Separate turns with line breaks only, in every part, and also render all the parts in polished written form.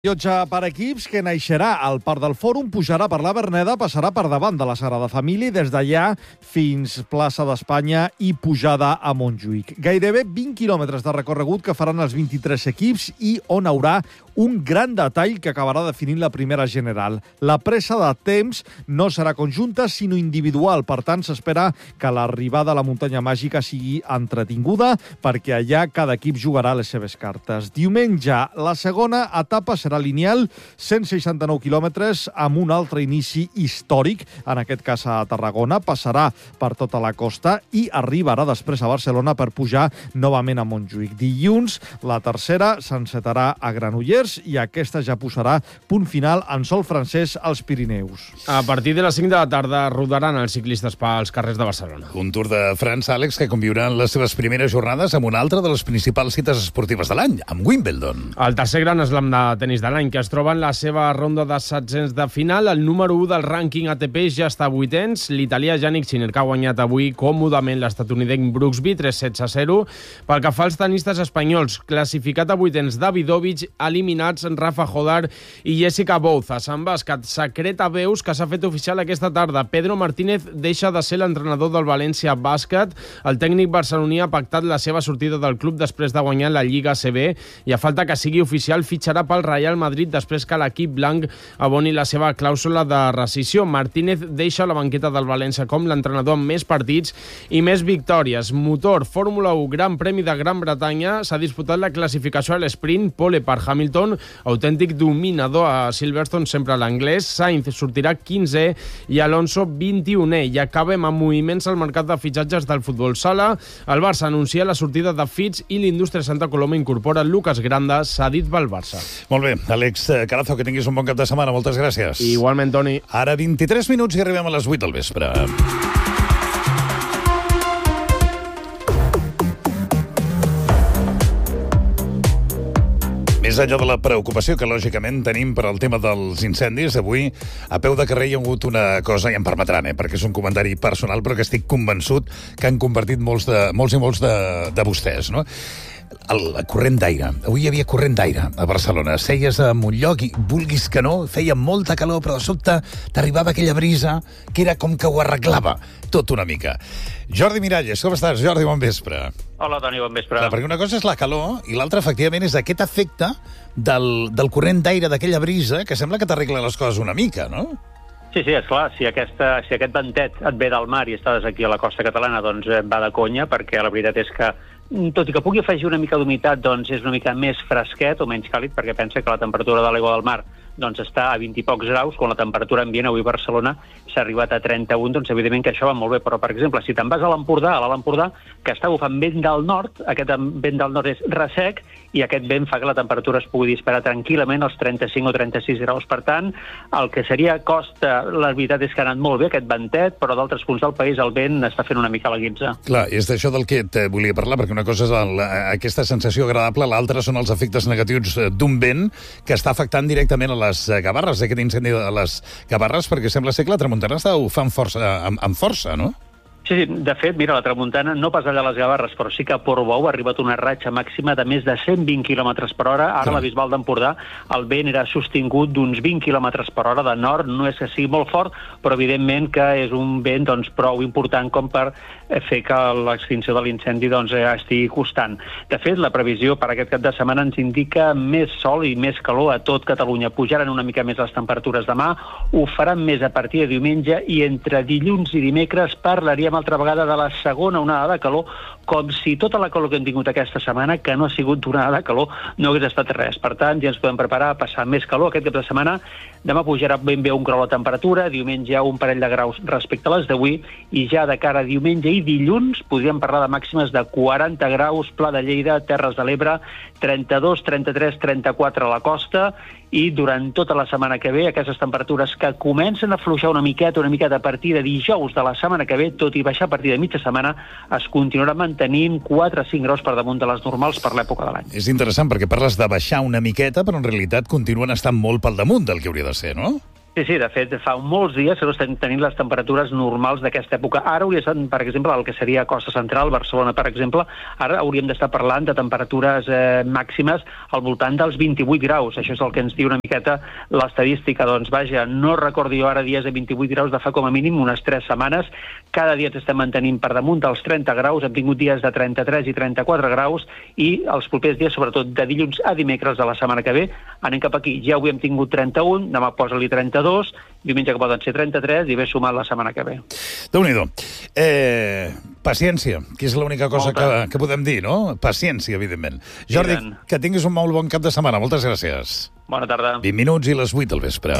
Llotja per equips que naixerà al Parc del Fòrum, pujarà per la Verneda, passarà per davant de la Sagrada Família i des d'allà fins plaça d'Espanya i pujada a Montjuïc. Gairebé 20 quilòmetres de recorregut que faran els 23 equips i on haurà un gran detall que acabarà definint la primera general. La pressa de temps no serà conjunta, sinó individual. Per tant, s'espera que l'arribada a la muntanya màgica sigui entretinguda, perquè allà cada equip jugarà les seves cartes. Diumenge, la segona etapa serà lineal, 169 quilòmetres amb un altre inici històric, en aquest cas a Tarragona, passarà per tota la costa i arribarà després a Barcelona per pujar novament a Montjuïc. Dilluns, la tercera s'encetarà a Granollers i aquesta ja posarà punt final en sol francès als Pirineus.
A partir de les 5 de la tarda rodaran els ciclistes pels carrers de Barcelona.
Un Tour de França, Àlex, que conviurà en les seves primeres jornades amb una altra de les principals cites esportives de l'any, amb Wimbledon.
El tercer gran slam de tenis de l'any, que es troba en la seva ronda de setzents de final. El número 1 del rànquing ATP ja està a vuitens. L'italià Jannik Sinner, que ha guanyat avui còmodament l'estatunidenc Brooksby 3-7-0. Pel que fa als tenistes espanyols, classificat a vuitens Davidovich, eliminats Rafa Jodar i Jessica Bouzas. En bàsquet, secreta veus que s'ha fet oficial aquesta tarda. Pedro Martínez deixa de ser l'entrenador del València Bàsquet. El tècnic barceloní ha pactat la seva sortida del club després de guanyar la Lliga ACB i a falta que sigui oficial fitxarà pel Real Madrid després que l'equip blanc aboni la seva clàusula de rescissió. Martínez deixa la banqueta del València com l'entrenador amb més partits i més victòries. Motor, Fórmula 1, Gran Premi de Gran Bretanya, s'ha disputat la classificació a l'esprint, pole per Hamilton, autèntic dominador a Silverstone, sempre l'anglès. Sainz sortirà 15è i Alonso 21è. I acabem amb moviments al mercat de fitxatges del futbol sala. El Barça anuncia la sortida de Fitch i l'Indústria Santa Coloma incorpora Lucas Granda, cedit pel Barça.
Molt bé, Àlex Carazo, que tinguis un bon cap de setmana. Moltes gràcies.
Igualment, Toni.
Ara 23 minuts i arribem a les 8 del vespre. Més enllà de la preocupació que, lògicament, tenim per al tema dels incendis, avui, a peu de carrer hi ha hagut una cosa, i em permetran, perquè és un comentari personal, però que estic convençut que han compartit molts de vostès, no? El corrent d'aire. Avui hi havia corrent d'aire a Barcelona. Seies en un lloc i, vulguis que no, feia molta calor, però de sobte t'arribava aquella brisa que era com que ho arreglava tot una mica. Jordi Miralles, com estàs? Jordi, bon vespre.
Hola, Toni, bon vespre.
Clar, perquè una cosa és la calor i l'altra, efectivament, és aquest efecte del corrent d'aire, d'aquella brisa, que sembla que t'arregla les coses una mica, no?
Sí, esclar, si aquest ventet et ve del mar i estàs aquí a la costa catalana, doncs va de conya, perquè la veritat és que, tot i que pugui afegir una mica d'humitat, doncs és una mica més fresquet o menys càlid, perquè pensa que la temperatura de l'aigua del mar doncs està a 20 i pocs graus, quan la temperatura ambient avui a Barcelona s'ha arribat a 31, doncs evidentment que això va molt bé, però per exemple, si te'n vas a l'Empordà, que està bufant vent del nord, aquest vent del nord és ressec, i aquest vent fa que la temperatura es pugui disparar tranquil·lament als 35 o 36 graus. Per tant, el que seria costa, la veritat és que ha anat molt bé aquest ventet, però d'altres punts del país el vent està fent una mica la guitza.
Clar, és d'això del que et volia parlar, perquè una cosa és aquesta sensació agradable, l'altra són els efectes negatius d'un vent que està afectant directament a les Gavarres, aquest incendi a les Gavarres, perquè sembla ser que la tramuntana està bufant amb força, no?
Sí, de fet, mira, la tramuntana no pas allà a les Gavarres, però sí que a Portbou ha arribat una ratxa màxima de més de 120 km per hora. Ara a la Bisbal d'Empordà el vent era sostingut d'uns 20 km per hora de nord. No és que sigui molt fort, però evidentment que és un vent doncs, prou important com per fer que l'extinció de l'incendi doncs, estigui costant. De fet, la previsió per aquest cap de setmana ens indica més sol i més calor a tot Catalunya. Pujaran una mica més les temperatures demà, ho faran més a partir de diumenge i entre dilluns i dimecres parlaríem altra vegada de la segona onada de calor, com si tota la calor que hem tingut aquesta setmana, que no ha sigut una onada de calor, no hagués estat res. Per tant, ja ens podem preparar a passar més calor aquest cap de setmana. Demà pujarà ben bé un grau la temperatura, diumenge un parell de graus respecte a les d'avui, i ja de cara a diumenge i dilluns podríem parlar de màximes de 40 graus, Pla de Lleida, Terres de l'Ebre, 32, 33, 34 a la costa, i durant tota la setmana que ve aquestes temperatures que comencen a afluixar una miqueta a partir de dijous de la setmana que ve, tot i baixar a partir de mitja setmana, es continuarà mantenint 4 o 5 graus per damunt de les normals per l'època de l'any.
És interessant perquè parles de baixar una miqueta, però en realitat continuen estant molt pel damunt del que hauria de ser, no?
Sí, de fet, fa molts dies que no estem tenint les temperatures normals d'aquesta època. Ara hauria estat, per exemple, el que seria Costa Central, Barcelona, per exemple, ara hauríem d'estar parlant de temperatures màximes al voltant dels 28 graus. Això és el que ens diu una miqueta l'estadística. Doncs vaja, no recordo jo ara dies de 28 graus de fa com a mínim unes 3 setmanes. Cada dia ens estem mantenint per damunt dels 30 graus, hem tingut dies de 33 i 34 graus, i els propers dies, sobretot de dilluns a dimecres de la setmana que ve, anem cap aquí. Ja avui hem tingut 31, demà posa-li 32, diumenge que poden ser 33 i ve sumat la setmana que ve.
Déu-n'hi-do. Paciència, que és l'única cosa que podem dir, no? Paciència, evidentment. Jordi, que tinguis un molt bon cap de setmana. Moltes gràcies.
Bona tarda.
20 minuts i les 8 del vespre.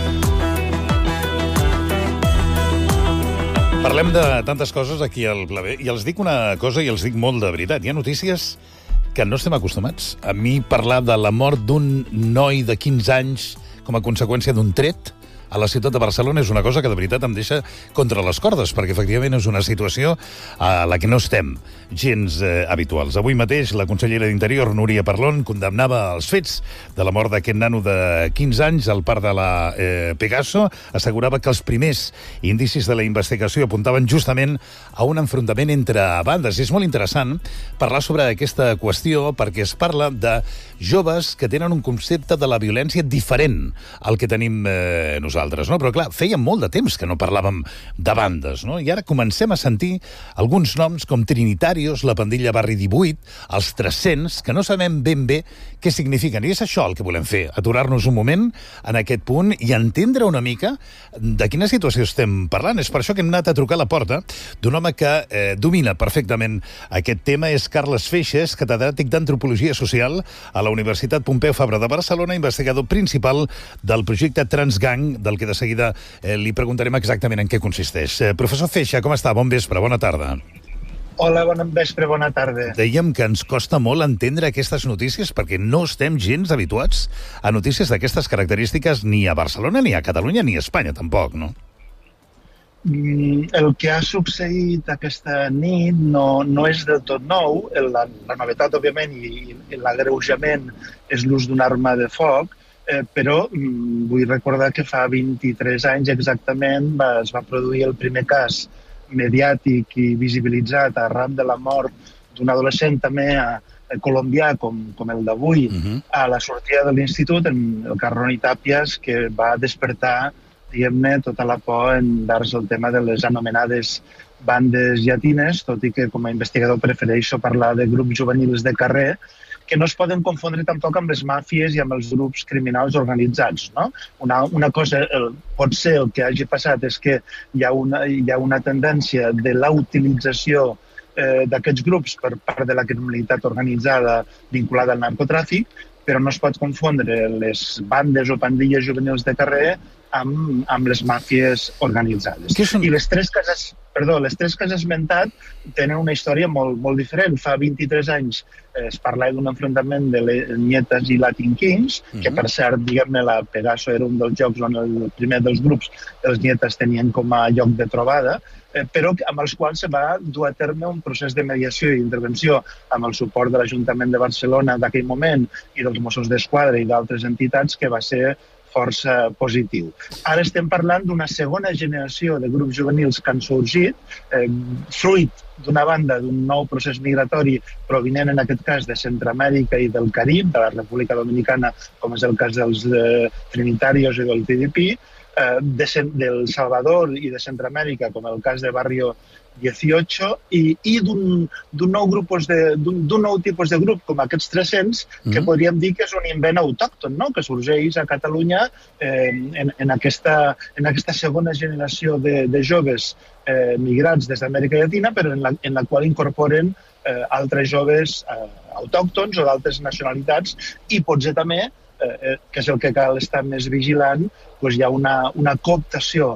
Parlem de tantes coses aquí al Pla B, i els dic una cosa i els dic molt de veritat. Hi ha notícies que no estem acostumats. A mi parlar de la mort d'un noi de 15 anys com a conseqüència d'un tret a la ciutat de Barcelona és una cosa que de veritat em deixa contra les cordes, perquè efectivament és una situació a la que no estem gens habituals. Avui mateix la consellera d'Interior, Núria Parlon, condemnava els fets de la mort d'aquest nano de 15 anys al parc de la Pegaso. Assegurava que els primers indicis de la investigació apuntaven justament a un enfrontament entre bandes. I és molt interessant parlar sobre aquesta qüestió perquè es parla de joves que tenen un concepte de la violència diferent al que tenim nosaltres, no? Però clar, feia molt de temps que no parlàvem de bandes, no? I ara comencem a sentir alguns noms com Trinitarios, la pandilla Barri 18, els 300, que no sabem ben bé què signifiquen. I és això el que volem fer, aturar-nos un moment en aquest punt i entendre una mica de quina situació estem parlant. És per això que hem anat a trucar a la porta d'un home que domina perfectament aquest tema. És Carles Feixes, catedràtic d'Antropologia Social a la Universitat Pompeu Fabra de Barcelona, investigador principal del projecte Transgang, del que de seguida li preguntarem exactament en què consisteix. Professor Feixa, com està? Bon vespre, bona tarda.
Hola, bon vespre, bona tarda.
Dèiem que ens costa molt entendre aquestes notícies perquè no estem gens habituats a notícies d'aquestes característiques ni a Barcelona, ni a Catalunya, ni a Espanya, tampoc, no?
El que ha succeït aquesta nit no és del tot nou. La novetat, òbviament, i l'agreujament és l'ús d'una arma de foc, però vull recordar que fa 23 anys exactament es va produir el primer cas mediàtic i visibilitzat arran de la mort d'un adolescent també colombià com el d'avui a la sortida de l'institut, en el Carroni Tàpies, que va despertar, diguem-ne, tota la por envers el tema de les anomenades bandes llatines, tot i que com a investigador prefereixo parlar de grups juvenils de carrer, que no es poden confondre tampoc amb les màfies i amb els grups criminals organitzats, no? Una cosa, pot ser el que hagi passat és que hi ha una tendència de la utilització d'aquests grups per part de la criminalitat organitzada vinculada al narcotràfic, però no es pot confondre les bandes o pandilles juvenils de carrer amb les màfies organitzades. I les tres que has esmentat tenen una història molt diferent. Fa 23 anys es parlava d'un enfrontament de les Nietes i Latin Kings, que per cert, diguem-ne, la Pegaso era un dels llocs on el primer dels grups dels Nietes tenien com a lloc de trobada, però amb els quals se va dur a terme un procés de mediació i intervenció amb el suport de l'Ajuntament de Barcelona d'aquell moment i dels Mossos d'Esquadra i d'altres entitats, que va ser força positiu. Ara estem parlant d'una segona generació de grups juvenils que han sorgit, fruit d'una banda d'un nou procés migratori provinent en aquest cas de Centroamèrica i del Carib, de la República Dominicana, com és el cas dels Trinitarios i del TDP, del Salvador i de Centroamèrica, com el cas de Barrio 18, i d'un nou tipus de grup com aquests 300, que podríem dir que és un invent autòcton, no? Que sorgeix a Catalunya en aquesta segona generació de joves migrats des d'Amèrica Llatina, però en la qual incorporen altres joves autòctons o d'altres nacionalitats, i potser també, que és el que cal estar més vigilant, hi ha una cooptació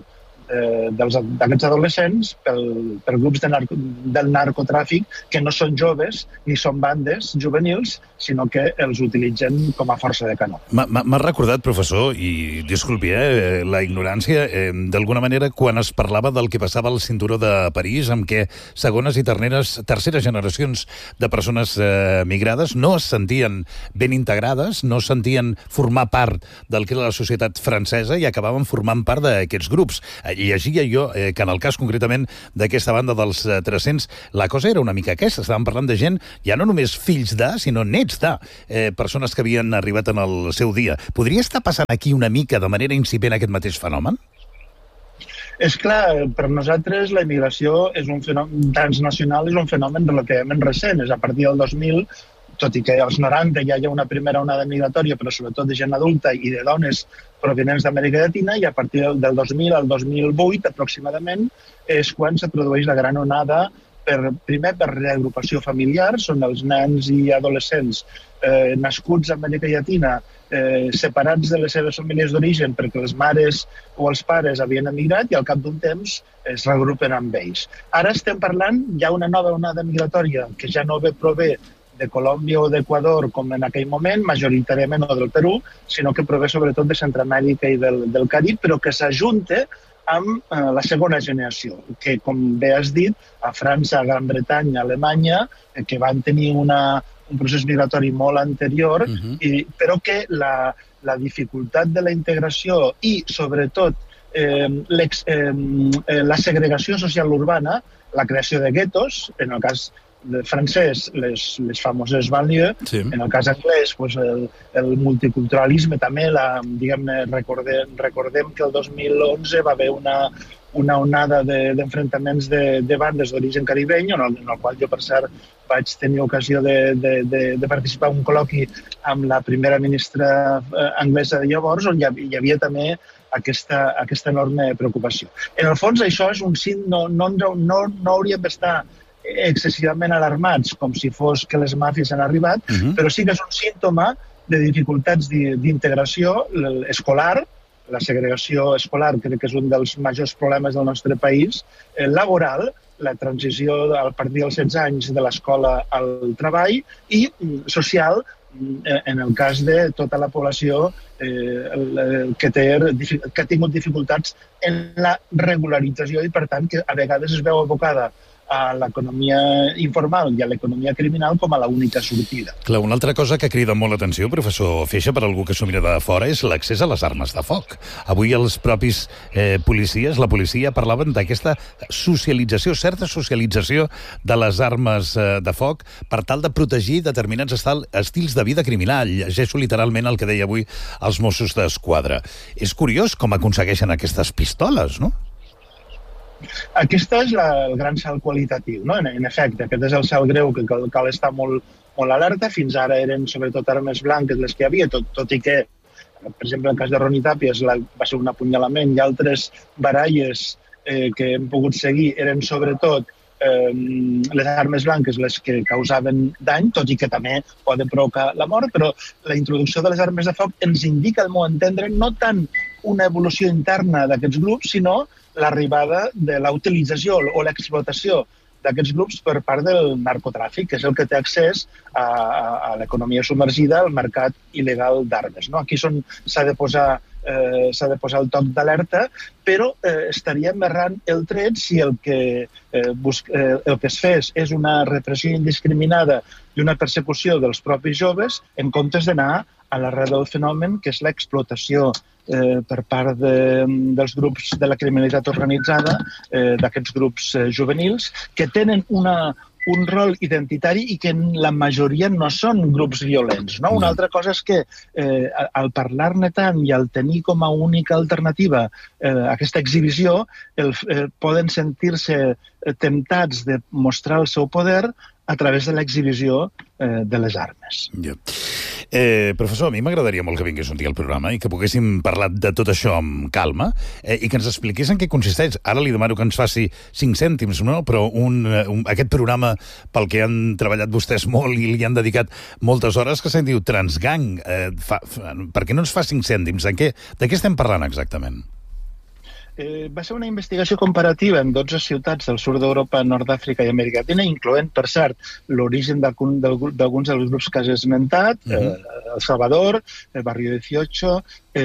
d'aquests adolescents per grups del narcotràfic que no són joves ni són bandes juvenils, sinó que els utilitzen com a força de canó.
M'ha recordat, professor, i disculpi, la ignorància, d'alguna manera, quan es parlava del que passava al cinturó de París, amb què segones i terceres generacions de persones migrades no es sentien ben integrades, no sentien formar part del que era la societat francesa i acabaven formant part d'aquests grups. Llegia jo que en el cas concretament d'aquesta banda dels 300, la cosa era una mica aquesta. Estàvem parlant de gent, ja no només fills de, sinó nets de, persones que havien arribat en el seu dia. Podria estar passant aquí una mica de manera incipient aquest mateix fenomen?
És clar, per nosaltres la immigració és un fenomen transnacional, és un fenomen relativament recent. És a partir del 2000, tot i que als 90 ja hi ha una primera onada migratòria, però sobretot de gent adulta i de dones provenents d'Amèrica Llatina, i a partir del 2000 al 2008, aproximadament, és quan se produeix la gran onada, primer per reagrupació familiar, són els nens i adolescents nascuts a Amèrica Llatina, separats de les seves famílies d'origen perquè les mares o els pares havien emigrat i al cap d'un temps es regrupen amb ells. Ara estem parlant, hi ha una nova onada migratòria que ja no prové de Colòmbia o d'Equador, com en aquell moment, majoritàriament o del Perú, sinó que prové sobretot de Centroamèrica i del Carib, però que s'ajunta amb la segona generació, que, com bé has dit, a França, a Gran Bretanya, a Alemanya, que van tenir un procés migratori molt anterior, però que la dificultat de la integració i, sobretot, la segregació social urbana, la creació de guetos, en el cas francès, les famoses banlieues, sí. En el cas anglès, pues, el multiculturalisme també, recordem que el 2011 va haver una onada d'enfrontaments de bandes d'origen caribeny, en el qual jo, per cert, vaig tenir ocasió de participar en un col·loqui amb la primera ministra anglesa de llavors, on hi havia també aquesta enorme preocupació. En el fons, això és un símptoma, no hauríem d'estar excessivament alarmats, com si fos que les màfies han arribat, però sí que és un símptoma de dificultats d'integració escolar, la segregació escolar crec que és un dels majors problemes del nostre país, laboral, la transició a partir dels 16 anys de l'escola al treball, i social, en el cas de tota la població que ha tingut dificultats en la regularització i, per tant, que a vegades es veu abocada a l'economia informal i a l'economia criminal com a l'única sortida.
Clar, una altra cosa que crida molt l'atenció, professor Feixa, per algú que s'ho mira de fora, és l'accés a les armes de foc. Avui els propis policies, la policia, parlaven d'aquesta socialització, certa socialització de les armes de foc per tal de protegir determinats estils de vida criminal. Llegeixo literalment el que deia avui els Mossos d'Esquadra. És curiós com aconsegueixen aquestes pistoles, no?
Aquesta és el gran salt qualitatiu, no? En efecte, aquest és el salt greu que cal estar molt alerta. Fins ara eren sobretot armes blanques les que hi havia, tot i que, per exemple, en el cas de Ronnie Tàpies va ser un apunyalament i altres baralles que hem pogut seguir eren sobretot les armes blanques les que causaven dany, tot i que també poden provocar la mort, però la introducció de les armes de foc ens indica, al meu entendre, no tant una evolució interna d'aquests grups, sinó l'arribada de la utilització o l'explotació d'aquests grups per part del narcotràfic, que és el que té accés a l'economia submergida, al mercat il·legal d'armes. Aquí s'ha de posar el toc d'alerta, però estaríem errant el tret si el que es fes és una repressió indiscriminada i una persecució dels propis joves en comptes d'anar a l'arrel del fenomen, que és l'explotació per part dels grups de la criminalitat organitzada, d'aquests grups juvenils, que tenen un rol identitari i que en la majoria no són grups violents. No? Una altra cosa és que al parlar-ne tant i al tenir com a única alternativa aquesta exhibició, poden sentir-se temptats de mostrar el seu poder a través de l'exhibició de les armes.
Professor, a mi m'agradaria molt que vingués un dia al programa i que poguéssim parlar de tot això amb calma i que ens expliqués en què consisteix. Ara li demano que ens faci 5 cèntims, no? Però aquest programa pel que han treballat vostès molt i li han dedicat moltes hores, que se'n diu Transgang. Per què no ens fa 5 cèntims? De què estem parlant exactament?
Va ser una investigació comparativa en 12 ciutats del sud d'Europa, Nord d'Àfrica i Amèrica Llatina, incloent, per cert, l'origen d'alguns dels grups que has esmentat, El Salvador, el Barrio 18,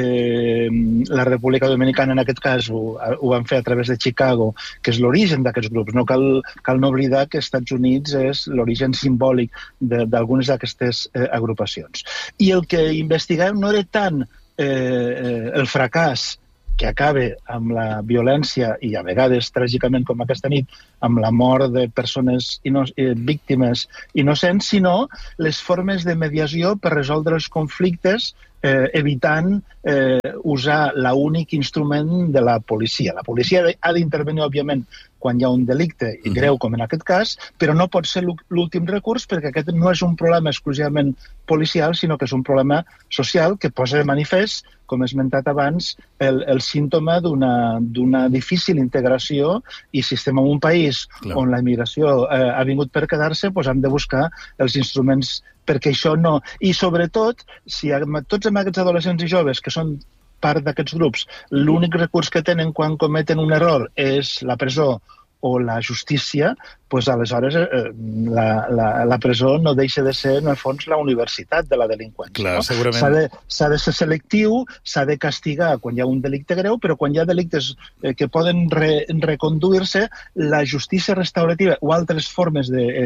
la República Dominicana, en aquest cas, ho van fer a través de Chicago, que és l'origen d'aquests grups. No cal no oblidar que els Estats Units és l'origen simbòlic d'algunes d'aquestes agrupacions. I el que investigàvem no era tant el fracàs que acaba amb la violència i a vegades, tràgicament, com aquesta nit, amb la mort de persones víctimes innocents, sinó les formes de mediació per resoldre els conflictes evitant usar l'únic instrument de la policia. La policia ha d'intervenir, òbviament, quan hi ha un delicte i greu, com en aquest cas, però no pot ser l'últim recurs perquè aquest no és un problema exclusivament policial, sinó que és un problema social que posa de manifest, com he esmentat abans, el símptoma d'una difícil integració i si estem en un país on la immigració ha vingut per quedar-se, doncs hem de buscar els instruments perquè això no... I sobretot, si tots aquests adolescents i joves que són part d'aquests grups, l'únic recurs que tenen quan cometen un error és la presó o la justícia, doncs aleshores la presó no deixa de ser, en el fons, la universitat de la delinqüència.
Clar, segurament.
S'ha de ser selectiu, s'ha de castigar quan hi ha un delicte greu, però quan hi ha delictes que poden reconduir-se, la justícia restaurativa o altres formes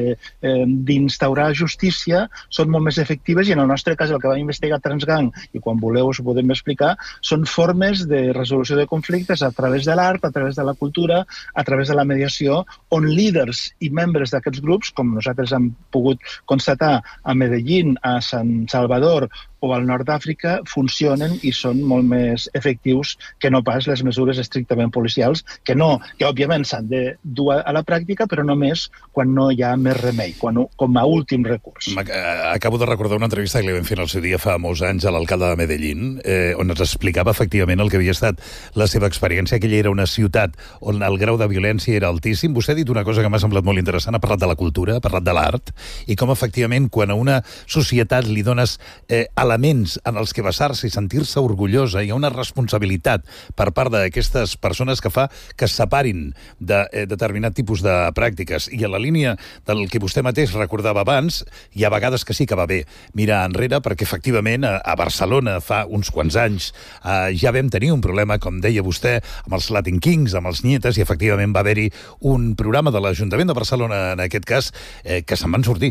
d'instaurar justícia són molt més efectives i en el nostre cas el que vam investigar a Transgang, i quan voleu us ho podem explicar, són formes de resolució de conflictes a través de l'art, a través de la cultura, a través de la mediació, on líders i membres d'aquests grups, com nosaltres hem pogut constatar a Medellín, a San Salvador o al nord d'Àfrica, funcionen i són molt més efectius que no pas les mesures estrictament policials, que òbviament s'han de dur a la pràctica, però només quan no hi ha més remei, com a últim recurs.
Acabo de recordar una entrevista que li vam fer al seu dia fa molts anys a l'alcalde de Medellín, on ens explicava efectivament el que havia estat la seva experiència. Aquella era una ciutat on el grau de violència era altíssim. Vostè ha dit una cosa que m'ha semblat molt interessant, ha parlat de la cultura, ha parlat de l'art, i com efectivament quan a una societat li dones elements en els que basar-se i sentir-se orgullosa, hi ha una responsabilitat per part d'aquestes persones que fa que es separin de determinat tipus de pràctiques. I a la línia del que vostè mateix recordava abans, hi ha vegades que sí que va bé mirar enrere, perquè efectivament a Barcelona fa uns quants anys ja vam tenir un problema, com deia vostè, amb els Latin Kings, amb els Nietes, i efectivament va haver-hi un programa de l'Ajuntament de Barcelona, en aquest cas, que se'n van sortir.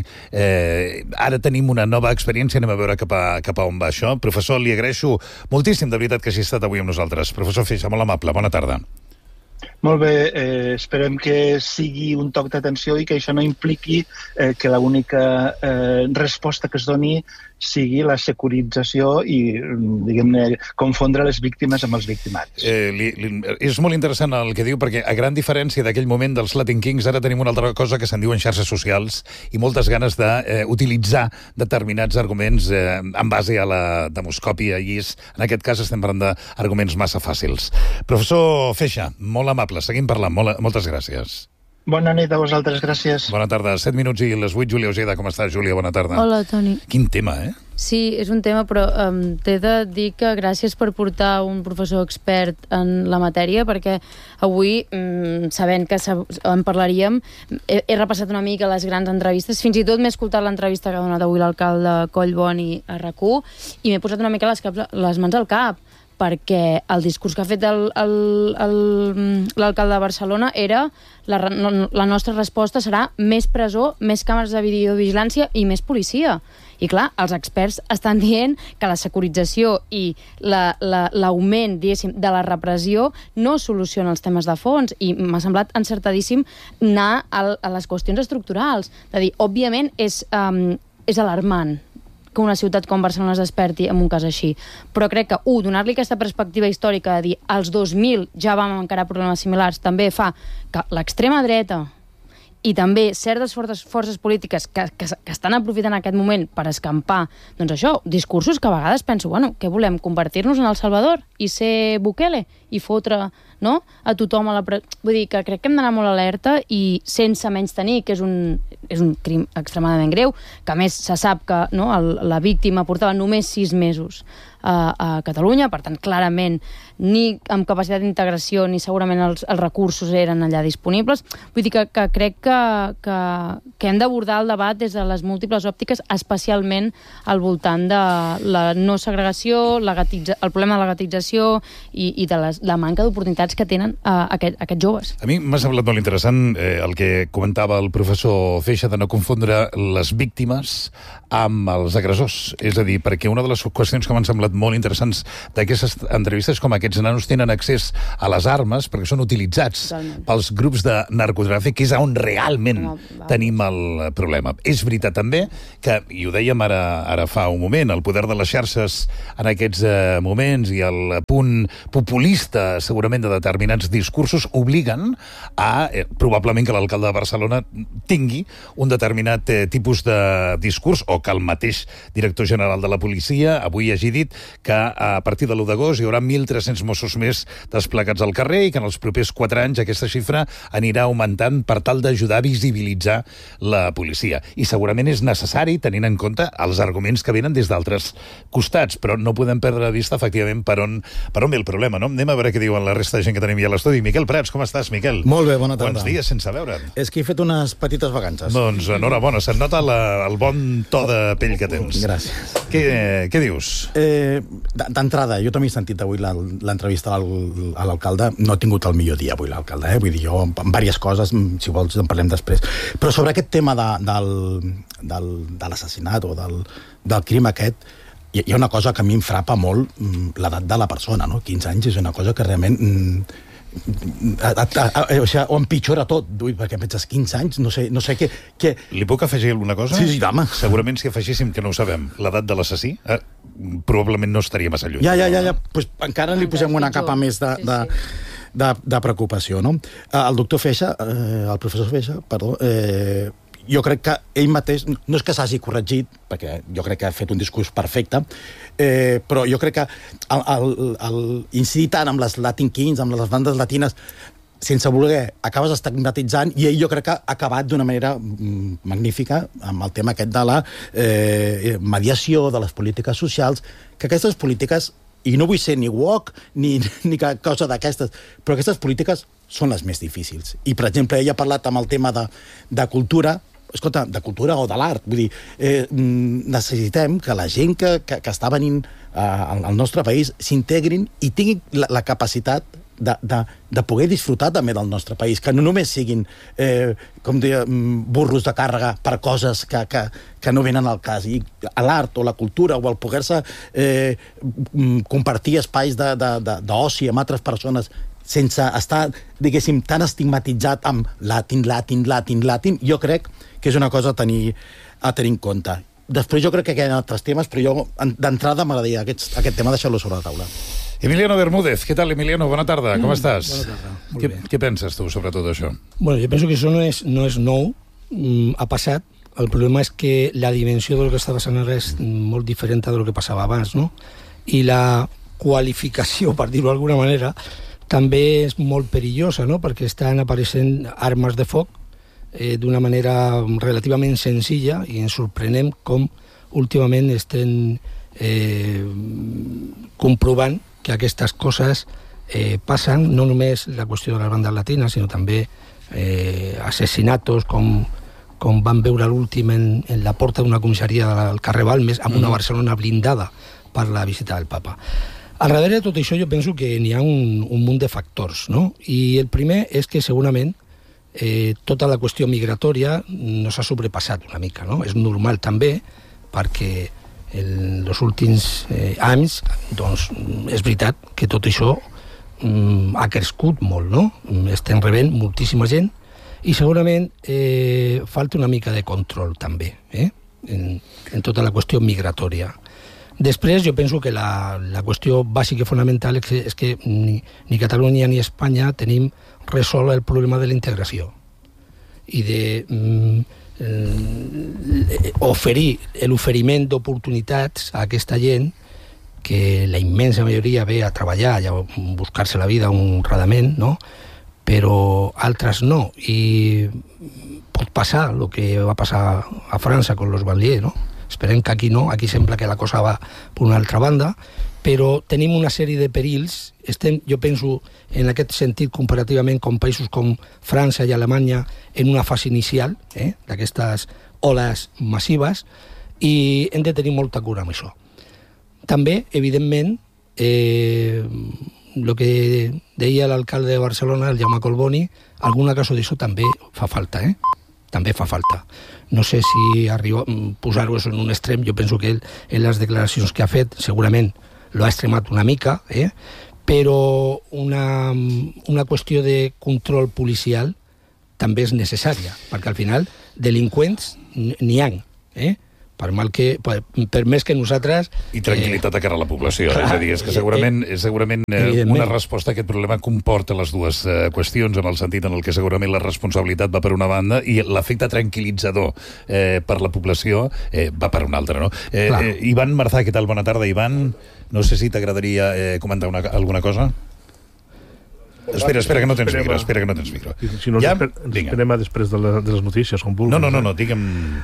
Ara tenim una nova experiència, anem a veure cap a on va això. Professor, li agraeixo moltíssim, de veritat, que hagi estat avui amb nosaltres. Professor Feixa, molt amable, bona tarda.
Molt bé, esperem que sigui un toc d'atenció i que això no impliqui que l'única resposta que es doni sigui la securització i, diguem-ne, confondre les víctimes amb els victimaris.
És molt interessant el que diu, perquè a gran diferència d'aquell moment dels Latin Kings, ara tenim una altra cosa que se'n diuen xarxes socials i moltes ganes d'utilitzar determinats arguments en base a la demoscòpia, i en aquest cas estem parlant d'arguments massa fàcils. Professor Feixa, molt amable, seguim parlant. Moltes gràcies.
Bona nit a vosaltres, gràcies.
Bona tarda, 7 minuts i les 8. Júlia Ojeda, com estàs, Júlia? Bona tarda.
Hola, Toni.
Quin tema,
Sí, és un tema, però t'he de dir que gràcies per portar un professor expert en la matèria, perquè avui, sabent que en parlaríem, he repassat una mica les grans entrevistes, fins i tot m'he escoltat l'entrevista que ha donat avui l'alcalde Collboni a RAC1 i m'he posat una mica les mans al cap, perquè el discurs que ha fet l'alcalde de Barcelona era la nostra resposta serà més presó, més càmeres de videovigilància i més policia. I clar, els experts estan dient que la securització i l'augment, diguéssim, de la repressió no soluciona els temes de fons, i m'ha semblat encertadíssim anar a les qüestions estructurals. De dir, òbviament és alarmant que una ciutat com Barcelona es desperti en un cas així. Però crec que, donar-li aquesta perspectiva històrica de dir als 2000 ja vam encarar problemes similars, també fa que l'extrema dreta i també certes forces polítiques que estan aprofitant aquest moment per escampar, doncs això, discursos que a vegades penso, què volem, convertir-nos en El Salvador i ser Bukele i fotre a tothom a la presó. Vull dir que crec que hem d'anar molt alerta i sense menystenir que és un crim extremadament greu, que a més se sap que la víctima portava només 6 mesos a Catalunya, per tant, clarament, ni amb capacitat d'integració ni segurament els recursos eren allà disponibles. Vull dir que crec que hem d'abordar el debat des de les múltiples òptiques, especialment al voltant de la no segregació, el problema de la gatització i de la manca d'oportunitats que tenen aquests joves.
A mi m'ha semblat molt interessant el que comentava el professor Feixa de no confondre les víctimes amb els agressors. És a dir, perquè una de les qüestions que m'han semblat molt interessants d'aquestes entrevistes és com aquests nanos tenen accés a les armes perquè són utilitzats pels grups de narcotràfic, que és on realment tenim el problema. És veritat també que, i ho dèiem ara fa un moment, el poder de les xarxes en aquests moments i el punt populista segurament de determinats discursos obliguen a, probablement que l'alcalde de Barcelona tingui un determinat tipus de discurs, o que el mateix director general de la policia avui hagi dit que a partir de l'1 d'agost hi haurà 1.300 Mossos més desplegats al carrer i que en els propers 4 anys aquesta xifra anirà augmentant per tal d'ajudar a visibilitzar la policia. I segurament és necessari tenint en compte els arguments que venen des d'altres costats, però no podem perdre de vista efectivament per on ve el problema, no? Anem a veure què diuen la resta de gent que tenim ja a l'estudi. Miquel Prats, com estàs, Miquel?
Molt bé, bona tarda.
Quants dies sense veure'n?
És que he fet unes petites vacances.
Doncs enhorabona, se't nota el bon to de pell que tens.
Gràcies.
Què dius?
D'entrada, jo també he sentit avui l'entrevista a l'alcalde. No ha tingut el millor dia avui l'alcalde, vull dir, jo, amb diverses coses, si vols en parlem després. Però sobre aquest tema de l'assassinat o del crim aquest, hi ha una cosa que a mi em frapa molt, l'edat de la persona, no? 15 anys és una cosa que realment o empitjora tot, perquè penses 15 anys, no sé què...
Li puc afegir alguna cosa?
Sí, home.
Segurament si afegíssim que no ho sabem, l'edat de l'assassí, probablement no estaria massa lluny.
Ja. Pues encara li posem una capa més de preocupació, no? El doctor Feixa, el professor Feixa, perdó, jo crec que ell mateix, no és que s'hagi corregit, perquè jo crec que ha fet un discurs perfecte, però jo crec que incidir tant amb les Latin Kings, amb les bandes latines, sense voler, acabes estigmatitzant, i ell jo crec que ha acabat d'una manera magnífica amb el tema aquest de la mediació, de les polítiques socials, que aquestes polítiques, i no vull ser ni woke ni cap cosa d'aquestes, però aquestes polítiques són les més difícils. I, per exemple, ell ha parlat amb el tema de cultura, escolta, de cultura o de l'art. Vull dir, necessitem que la gent que està venint al nostre país s'integrin i tinguin la capacitat de poder disfrutar també del nostre país, que no només siguin com deia, burros de càrrega per coses que no venen al cas. I l'art o la cultura o el poder-se compartir espais d'oci amb altres persones sense estar, diguéssim, tan estigmatitzat amb Latin, jo crec que és una cosa a tenir en compte. Després jo crec que hi ha altres temes, però jo d'entrada m'agradaria aquest tema deixar-lo sobre la taula.
Emiliano Bermúdez, què tal, Emiliano? Bona tarda, com estàs?
Bona tarda, molt bé.
Què penses tu sobre tot això?
Bueno, yo pienso que eso no es nou, ha passat. El problema és que la dimensió del que està passant ara és molt diferent de lo que passava abans, no? I la qualificació, per dir-ho d'alguna manera, també és molt perillosa, no? Perquè estan apareixent armes de foc d'una manera relativament senzilla i ens sorprenem com últimament estem comprovant que aquestes coses passen, no només la qüestió de les bandes latines, sinó també assassinatos com van veure l'últim en la porta d'una comissaria del carrer Balmes, amb una Barcelona blindada per la visita del papa. Al darrere de tot això jo penso que n'hi ha un munt de factors, no? I el primer és que segurament tota la qüestió migratòria no s'ha sobrepassat una mica, no? És normal també perquè en els últims anys doncs és veritat que tot això ha crescut molt, no? Estem rebent moltíssima gent i segurament falta una mica de control també en tota la qüestió migratòria. Després jo penso que la qüestió bàsica i fonamental és que ni Catalunya ni Espanya tenim resolt el problema de la integració i de oferir l'oferiment d'oportunitats a aquesta gent que la immensa majoria ve a treballar i a buscar-se la vida honradament, no? Però altres no, i pot passar el que va passar a França con los banlieues, no? Esperem que aquí no, aquí sembla que la cosa va per una altra banda però tenim una sèrie de perills. Estem, jo penso, en aquest sentit, comparativament com països com França i Alemanya, en una fase inicial d'aquestes oles massives, i hem de tenir molta cura amb això. També, evidentment, el que deia l'alcalde de Barcelona, el Jaume Collboni, alguna cosa d'això també fa falta, també fa falta. No sé si posar-ho en un extrem, jo penso que ell, en les declaracions que ha fet, segurament l'ha extremat una mica, però una qüestió de control policial també és necessària, perquè al final delinqüents n'hi ha, per més que nosaltres...
I tranquil·litat de cara a la població. És a dir, és que segurament una resposta a aquest problema comporta les dues qüestions, en el sentit en el que segurament la responsabilitat va per una banda i l'efecte tranquil·litzador per la població va per una altra, no? Ivan Marzá, què tal? Bona tarda, Ivan. No sé si t'agradaria comentar alguna cosa. Espera, que no tens micro.
Si no, esperem a després de les notícies, com vulguis.
No, digue'm...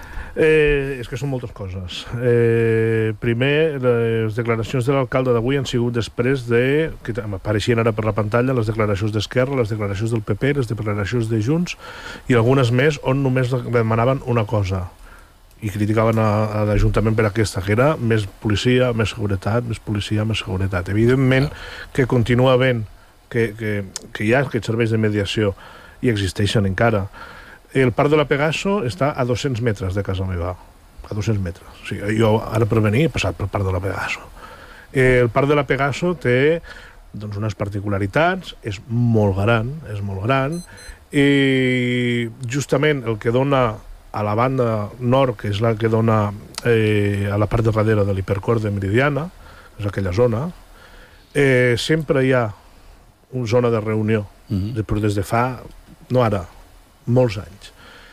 És que són moltes coses. Primer, les declaracions de l'alcalde d'avui han sigut després que apareixien ara per la pantalla les declaracions d'Esquerra, les declaracions del PP, les declaracions de Junts i algunes més on només demanaven una cosa i criticaven a l'Ajuntament per aquesta, que era més policia, més seguretat, més policia, més seguretat. Evidentment que continua havent que hi ha aquests serveis de mediació i existeixen encara. El parc de la Pegaso està a 200 metres de casa meva, a 200 metres. O sigui, jo ara per venir he passat pel parc de la Pegaso. El parc de la Pegaso té unes particularitats, és molt gran, i justament el que dona a la banda nord, que és la que dona a la part de darrere de l'hipercor de Meridiana, és aquella zona, sempre hi ha una zona de reunió, però des de fa, no ara, molts anys.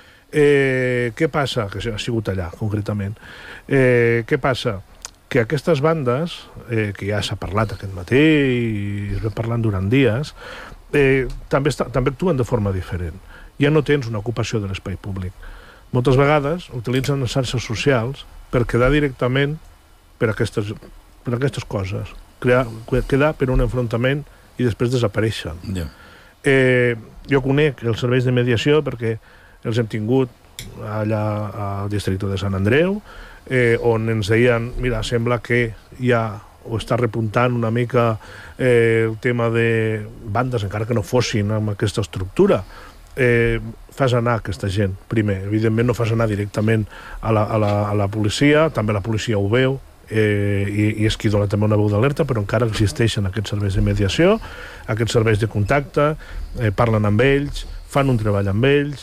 Què passa? Que ha sigut allà, concretament. Què passa? Que aquestes bandes, que ja s'ha parlat aquest matí i es va parlant durant dies, també actuen de forma diferent. Ja no tens una ocupació de l'espai públic. Moltes vegades utilitzen les xarxes socials per quedar directament per aquestes coses. Quedar per un enfrontament i després desapareixen. Jo conec els serveis de mediació perquè els hem tingut allà al districte de Sant Andreu, on ens deien, mira, sembla que ja o està repuntant una mica el tema de bandes, encara que no fossin amb aquesta estructura. Fas anar aquesta gent, primer. Evidentment no fas anar directament a la policia, també la policia ho veu, i és qui dona també una veu d'alerta, però encara existeixen aquests serveis de mediació, aquests serveis de contacte, parlen amb ells, fan un treball amb ells,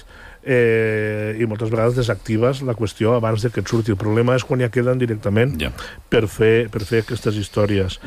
i moltes vegades desactives la qüestió abans que et surti. El problema és quan ja queden directament per fer aquestes històries.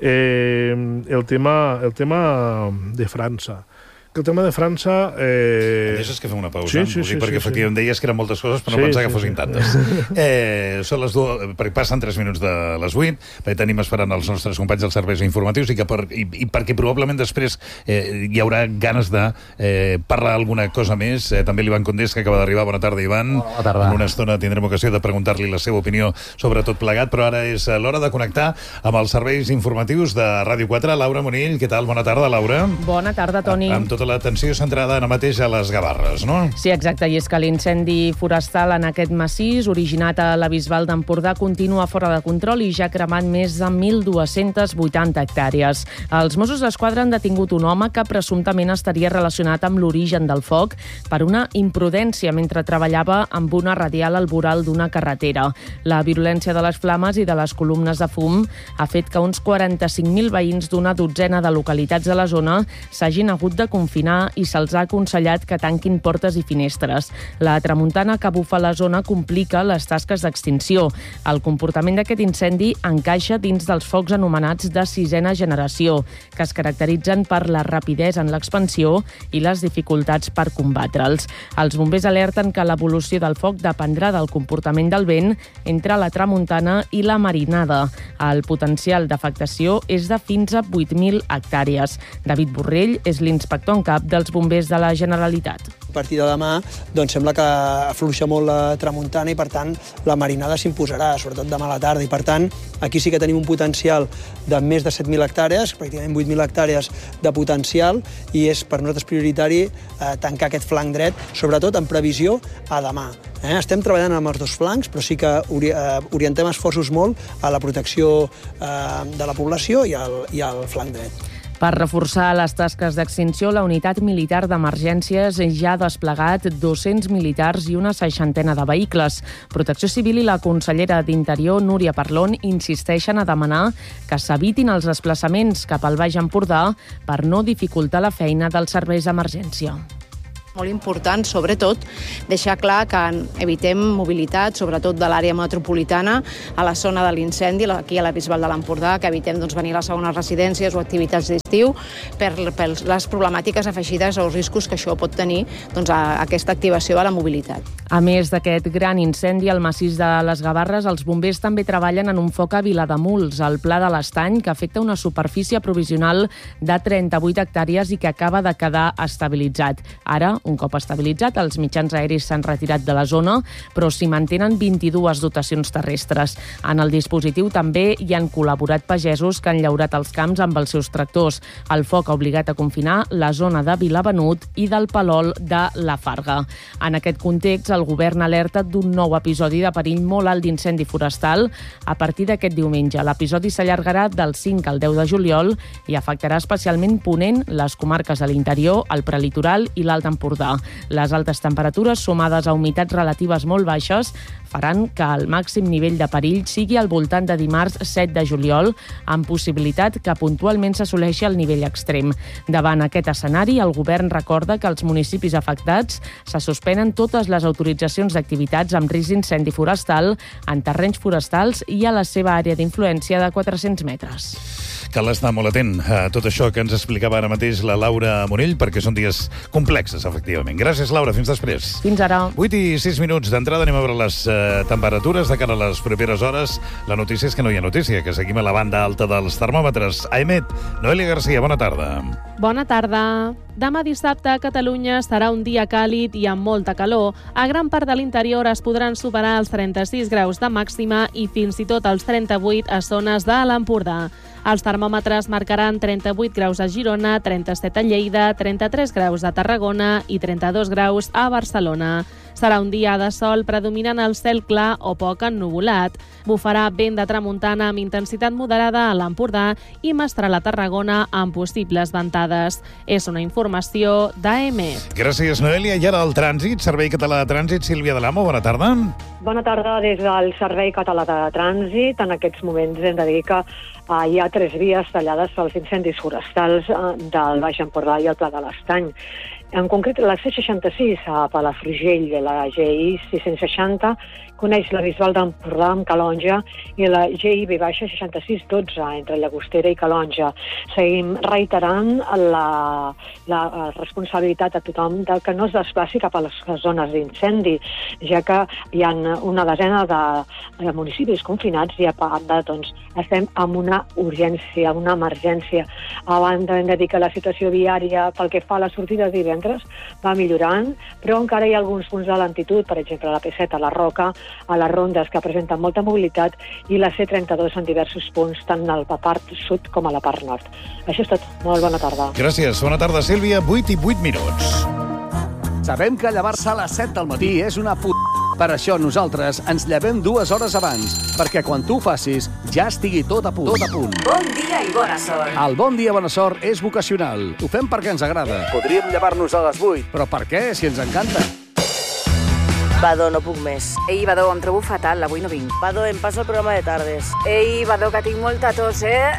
El tema de França. El tema de França...
Deixes que fem una pausa? Sí, perquè efectivament deies que eren moltes coses, però no pensava que fossin tantes. Són les dues, perquè passen 3 minuts de les 8, perquè tenim esperant els nostres companys dels serveis informatius i perquè probablement després hi haurà ganes de parlar alguna cosa més. També l'Ivan Condés, que acaba d'arribar. Bona tarda, Ivan.
Bona tarda.
En una estona tindrem ocasió de preguntar-li la seva opinió sobre tot plegat, però ara és l'hora de connectar amb els serveis informatius de Ràdio 4. Laura Monill, què tal? Bona tarda, Laura.
Bona tarda, Toni.
Amb tota l'atenció centrada ara mateix a les Gavarres, no?
Sí, exacte, i és que l'incendi forestal en aquest massís, originat a la Bisbal d'Empordà, continua fora de control i ja ha cremat més de 1.280 hectàrees. Els Mossos d'Esquadra han detingut un home que presumptament estaria relacionat amb l'origen del foc per una imprudència mentre treballava amb una radial al voral d'una carretera. La virulència de les flames i de les columnes de fum ha fet que uns 45.000 veïns d'una dotzena de localitats de la zona s'hagin hagut de confinar i se'ls ha aconsellat que tanquin portes i finestres. La tramuntana que bufa la zona complica les tasques d'extinció. El comportament d'aquest incendi encaixa dins dels focs anomenats de 6ª generació, que es caracteritzen per la rapidesa en l'expansió i les dificultats per combatre'ls. Els bombers alerten que l'evolució del foc dependrà del comportament del vent entre la tramuntana i la marinada. El potencial d'afectació és de fins a 8.000 hectàrees. David Borrell és l'inspector en en cap dels bombers de la Generalitat.
A partir de demà doncs sembla que afluixa molt la tramuntana i, per tant, la marinada s'imposarà, sobretot demà a la tarda. I, per tant, aquí sí que tenim un potencial de més de 7.000 hectàrees, pràcticament 8.000 hectàrees de potencial, i és per nosaltres prioritari tancar aquest flanc dret, sobretot en previsió a demà. Estem treballant amb els dos flancs, però sí que orientem esforços molt a la protecció de la població i al flanc dret.
Per reforçar les tasques d'extinció, la Unitat Militar d'Emergències ja ha desplegat 200 militars i una 60ena de vehicles. Protecció Civil i la consellera d'Interior, Núria Parlon, insisteixen a demanar que s'evitin els desplaçaments cap al Baix Empordà per no dificultar la feina dels serveis d'emergència.
Molt important, sobretot, deixar clar que evitem mobilitat, sobretot de l'àrea metropolitana, a la zona de l'incendi, aquí a la Bisbal de l'Empordà, que evitem venir a les segones residències o activitats d'estiu per les problemàtiques afegides o els riscos que això pot tenir a aquesta activació de la mobilitat.
A més d'aquest gran incendi al massís de les Gavarres, els bombers també treballen en un foc a Vilademuls, al Pla de l'Estany, que afecta una superfície provisional de 38 hectàrees i que acaba de quedar estabilitzat. Ara, un cop estabilitzat, els mitjans aeris s'han retirat de la zona, però s'hi mantenen 22 dotacions terrestres. En el dispositiu també hi han col·laborat pagesos que han llaurat els camps amb els seus tractors. El foc ha obligat a confinar la zona de Vilabenut i del Palol de la Farga. En aquest context, el govern alerta d'un nou episodi de perill molt alt d'incendi forestal a partir d'aquest diumenge. L'episodi s'allargarà del 5 al 10 de juliol i afectarà especialment Ponent, les comarques de l'interior, el prelitoral i l'Alt Empordà. Les altes temperatures, sumades a humitats relatives molt baixes, faran que el màxim nivell de perill sigui al voltant de dimarts 7 de juliol, amb possibilitat que puntualment s'assoleixi el nivell extrem. Davant aquest escenari, el govern recorda que als municipis afectats se suspenen totes les autoritzacions d'activitats amb risc d'incendi forestal en terrenys forestals i a la seva àrea d'influència de 400 metres.
Cal estar molt atent a tot això que ens explicava ara mateix la Laura Morell, perquè són dies complexes, efectivament. Gràcies, Laura. Fins després.
Fins ara.
8 i 6 minuts d'entrada. Anem a veure les temperatures de cara a les properes hores. La notícia és que no hi ha notícia, que seguim a la banda alta dels termòmetres. AEMET, Noelia Garcia, bona tarda.
Bona tarda. Demà dissabte a Catalunya serà un dia càlid i amb molta calor. A gran part de l'interior es podran superar els 36 graus de màxima i fins i tot els 38 a zones de l'Empordà. Els termòmetres marcaran 38 graus a Girona, 37 a Lleida, 33 graus a Tarragona i 32 graus a Barcelona. Serà un dia de sol predominant el cel clar o poc ennuvolat. Bufarà vent de tramuntana amb intensitat moderada a l'Empordà i mestral a Tarragona amb possibles ventades. És una informació d'AEMET.
Gràcies, Noelia. I ara el trànsit, Servei Català de Trànsit. Sílvia Delamo, bona tarda.
Bona tarda des del Servei Català de Trànsit. En aquests moments hem de dir que hi ha 3 vies tallades pels incendis forestals del Baix Empordà i el Pla de l'Estany. En concret, la C66 a Palafrugell, la GI 660, coneix la Bisbal d'Empordà amb Calonja i la GI V-6612 entre Llagostera i Calonja. Seguim reiterant la responsabilitat a tothom de que no es desplaci cap a les zones d'incendi, ja que hi ha una desena de municipis confinats i a banda estem amb una urgència, una emergència. A banda hem de dir que la situació viària pel que fa a les sortides divendres va millorant, però encara hi ha alguns punts de lentitud, per exemple a la P7, a la Roca, a les rondes que presenten molta mobilitat i la C32 en diversos punts, tant a la part sud com a la part nord. Això és tot. Molt bona tarda.
Gràcies. Bona tarda, Sílvia. 8 i 8 minuts.
Sabem que llevar-se a les 7 del matí és una Per això nosaltres ens llevem 2 hores abans, perquè quan tu ho facis ja estigui tot a punt.
Bon dia i bona sort.
El bon dia i bona sort és vocacional. Ho fem perquè ens agrada.
Podríem llevar-nos a les 8.
Però per què, si ens encanta?
Badó, no puc més.
Ei, Badó, em trobo fatal, avui no vinc.
Badó, em passo el programa de tardes.
Ei, Badó, que tinc molta tos,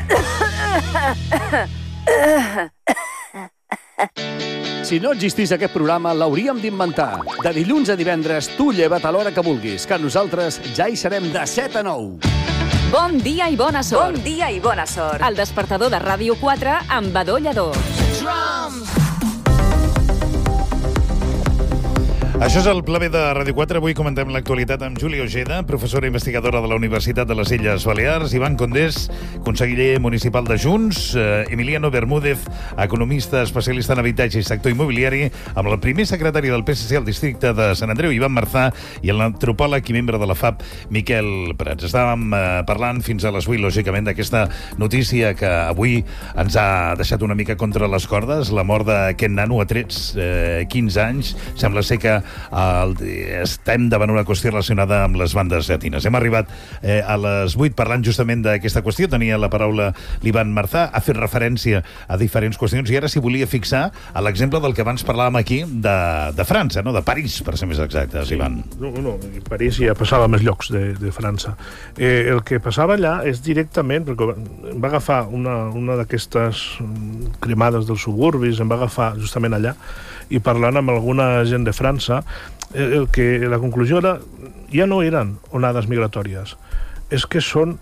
Si no existís aquest programa, l'hauríem d'inventar. De dilluns a divendres, tu lleva't a l'hora que vulguis, que nosaltres ja hi serem de 7 a 9.
Bon dia i bona sort.
Bon dia i bona sort.
El despertador de Ràdio 4 amb Badó Lledó.
Això és el Pla B de Ràdio 4. Avui comentem l'actualitat amb Júlia Ojeda, professora investigadora de la Universitat de les Illes Balears, Ivan Condés, conseller municipal de Junts, Emiliano Bermúdez, economista especialista en habitatge i sector immobiliari, amb el primer secretari del PSC al districte de Sant Andreu, Ivan Marzà, i l'antropòleg i membre de la FAP, Miquel Prats. Estàvem parlant fins a les 8, lògicament, d'aquesta notícia que avui ens ha deixat una mica contra les cordes, la mort d'aquest nano a trets, 15 anys. Sembla ser que estem davant una qüestió relacionada amb les bandes llatines. Hem arribat a les 8 parlant justament d'aquesta qüestió. Tenia la paraula l'Ivan Marzà, ha fet referència a diferents qüestions i ara s'hi volia fixar a l'exemple del que abans parlàvem aquí de França, no? De París, per ser més exactes, sí. Ivan.
No, París ja passava a més llocs de França. El que passava allà és directament, perquè va agafar una d'aquestes cremades dels suburbis, em va agafar justament allà, i parlant amb alguna gent de França, la conclusió era, ja no eren onades migratòries, és que són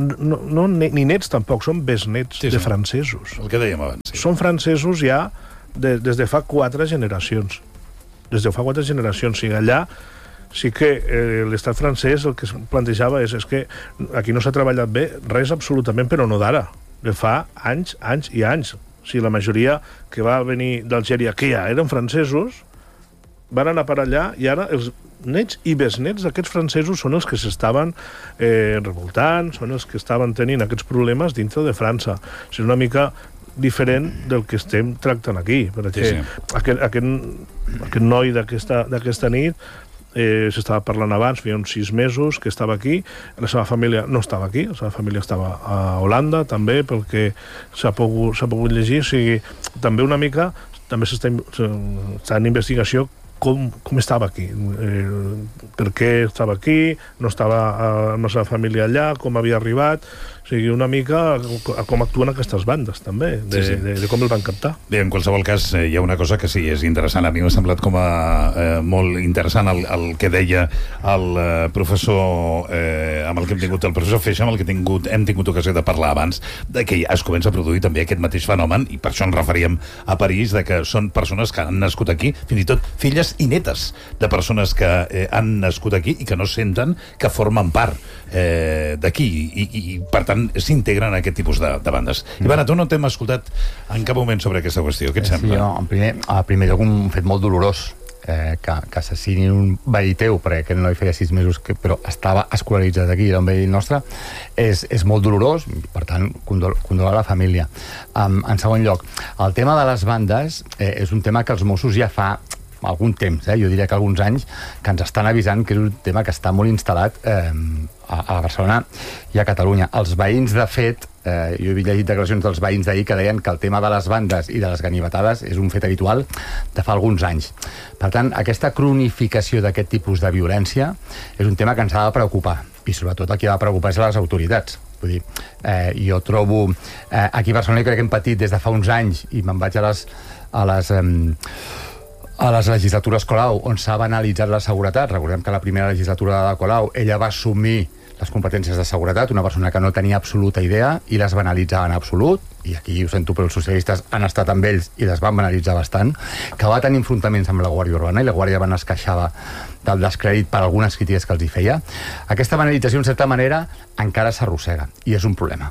ni nets tampoc, són besnets de francesos.
El que dèiem abans. Sí.
Són francesos ja des de fa 4 generacions. Des de fa 4 generacions. I allà sí que l'estat francès el que es plantejava és que aquí no s'ha treballat bé res absolutament, però no d'ara. De fa anys i anys. O sigui, la majoria que va venir d'Algèria, que ja eren francesos, van anar per allà i ara els nets i besnets d'aquests francesos són els que s'estaven revoltant, són els que estaven tenint aquests problemes dintre de França. És una mica diferent del que estem tractant aquí, perquè aquest noi d'aquesta nit s'estava parlant abans, feia uns 6 mesos que estava aquí, la seva família no estava aquí, la seva família estava a Holanda també, pel que s'ha pogut llegir, o sigui, també una mica també està en investigació com estava aquí, per què estava aquí, no estava amb la seva família allà, com havia arribat, o sigui, una mica com actuen aquestes bandes, també, de com el van captar.
Bé, en qualsevol cas, hi ha una cosa que sí, és interessant. A mi m'ha semblat com a molt interessant el que deia el professor, amb el que hem tingut, el professor Feixa, amb el que hem tingut ocasió de parlar abans, de que es comença a produir també aquest mateix fenomen, i per això ens referíem a París, de que són persones que han nascut aquí, fins i tot filles i netes de persones que han nascut aquí i que no senten que formen part d'aquí, i per tant s'integren en aquest tipus de bandes. Ivana, tu no t'hem escoltat en cap moment sobre aquesta qüestió, què et sembla?
Sí, en primer lloc un fet molt dolorós, que assassinin un veí teu, perquè aquest noi feia 6 mesos però estava escolaritzat aquí, era un veí nostre, és molt dolorós, per tant condolar la família. En segon lloc, el tema de les bandes és un tema que els Mossos ja fa algun temps, jo diria que alguns anys, que ens estan avisant que és un tema que està molt instal·lat a Barcelona i a Catalunya. Els veïns, de fet, jo he llegit declaracions dels veïns d'ahir que deien que el tema de les bandes i de les ganivetades és un fet habitual de fa alguns anys. Per tant, aquesta cronificació d'aquest tipus de violència és un tema que ens ha de preocupar, i sobretot el que ha de preocupar és a les autoritats. Vull dir, jo trobo aquí a Barcelona, crec que hem patit des de fa uns anys, i me'n vaig a les legislatures Colau, on s'ha banalitzat la seguretat. Recordem que la primera legislatura de Colau ella va assumir les competències de seguretat, una persona que no tenia absoluta idea, i les banalitzava en absolut, i aquí ho sento, però els socialistes han estat amb ells i les van banalitzar bastant, que va tenir enfrontaments amb la Guàrdia Urbana, i la Guàrdia Urbana es queixava del descrèdit per algunes crítiques que els hi feia. Aquesta banalització, en certa manera, encara s'arrossega, i és un problema.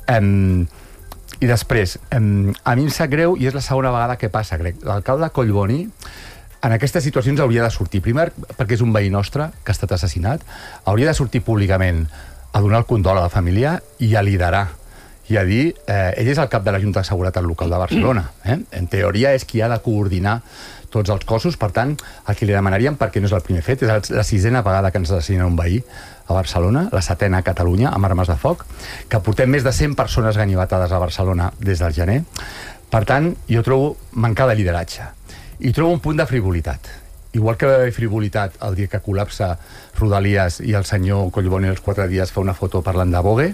I després, a mi em sap greu, i és la segona vegada que passa, crec. L'alcalde Collboni en aquestes situacions hauria de sortir, primer perquè és un veí nostre que ha estat assassinat, hauria de sortir públicament a donar el condol a la família i a liderar, i a dir, ell és el cap de la Junta de Seguretat Local de Barcelona, en teoria és qui ha de coordinar tots els cossos. Per tant, el que li demanaríem, perquè no és el primer fet, és la 6ª vegada que ens assassina un veí a Barcelona, la 7ª a Catalunya, amb armes de foc, que portem més de 100 persones ganivetades a Barcelona des del gener. Per tant, jo trobo mancar de lideratge. I trobo un punt de frivolitat. Igual que va haver frivolitat el dia que col·lapsa Rodalies i el senyor Collboni els 4 dies fa una foto parlant de Vogue,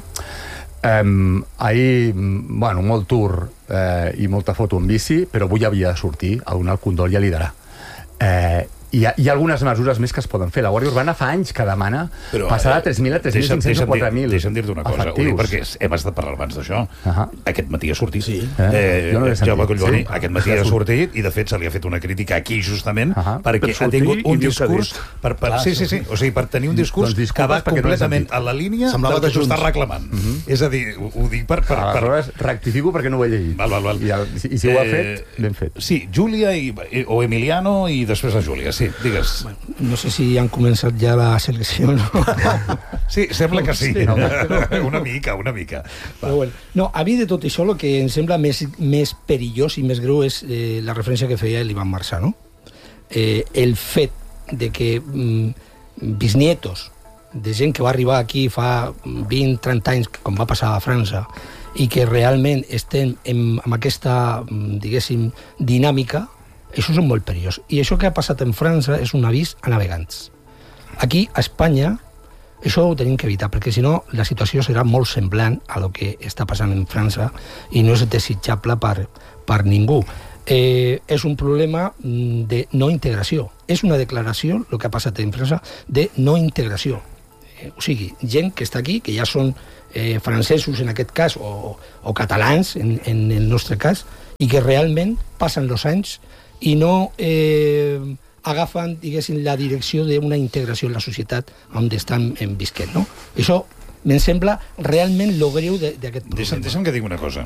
ahir, molt tour i molta foto en bici, però avui havia de sortir a donar el condol i a liderar. hi ha algunes mesures més que es poden fer. La Guàrdia Urbana fa anys que demana passar de 3.000 a 3.500 o 4.000.
Deixa'm dir-te una cosa, perquè hem estat parlant abans d'això. Aquest matí ha sortit. Jaume Collboni, aquest matí ha sortit, i de fet se li ha fet una crítica aquí justament, perquè ha tingut un discurs... Sí, o sigui, per tenir un discurs que va completament a la línia del que tu estàs reclamant. És a dir, ho dic per...
Aleshores, rectifico perquè no ho he llegit.
Val.
I si ho ha fet, ben fet.
Sí, Júlia o Emiliano i després la Júlia. Sí, digues.
No sé si han començat ja la selecció, no?
Sí, sembla que sí. Una mica.
Però bueno, no, a mi de tot això el que em sembla més perillós i més greu és la referència que feia l'Ivan Marsà, no? El fet de que bisnietos de gent que va arribar aquí fa 20-30 anys, com va passar a França, i que realment estem amb aquesta, diguéssim, dinàmica, això és molt perillós. I això que ha passat en França és un avís a navegants. Aquí, a Espanya, això ho tenim que evitar, perquè si no la situació serà molt semblant a lo que està passant en França i no és desitjable per ningú. És un problema de no integració. És una declaració, el que ha passat en França, de no integració. O sigui, gent que està aquí, que ja són francesos en aquest cas, o catalans en el nostre cas, i que realment passen els anys i no agafen, diguéssim, la direcció d'una integració en la societat on estan visquent, no? Això em sembla realment lo greu d'aquest problema.
Deixa'm que digui una cosa.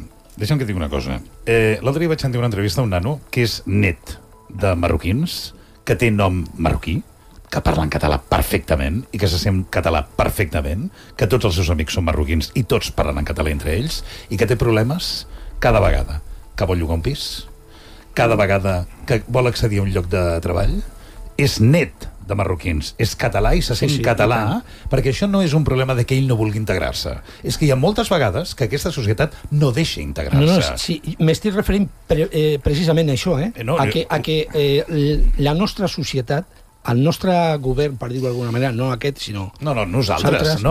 L'altre dia vaig sentir una entrevista a un nano que és net de marroquins, que té nom marroquí, que parla en català perfectament i que se sent català perfectament, que tots els seus amics són marroquins i tots parlen en català entre ells, i que té problemes cada vegada que vol llogar un pis, cada vegada que vol accedir a un lloc de treball. És net de marroquins, és català i se sent català, perquè això no és un problema de que ell no vulgui integrar-se. És que hi ha moltes vegades que aquesta societat no deixa integrar-se.
Sí, m'estic referint precisament a això, a que la nostra societat, el nostre govern, per dir-ho d'alguna manera, no aquest, sinó...
Nosaltres.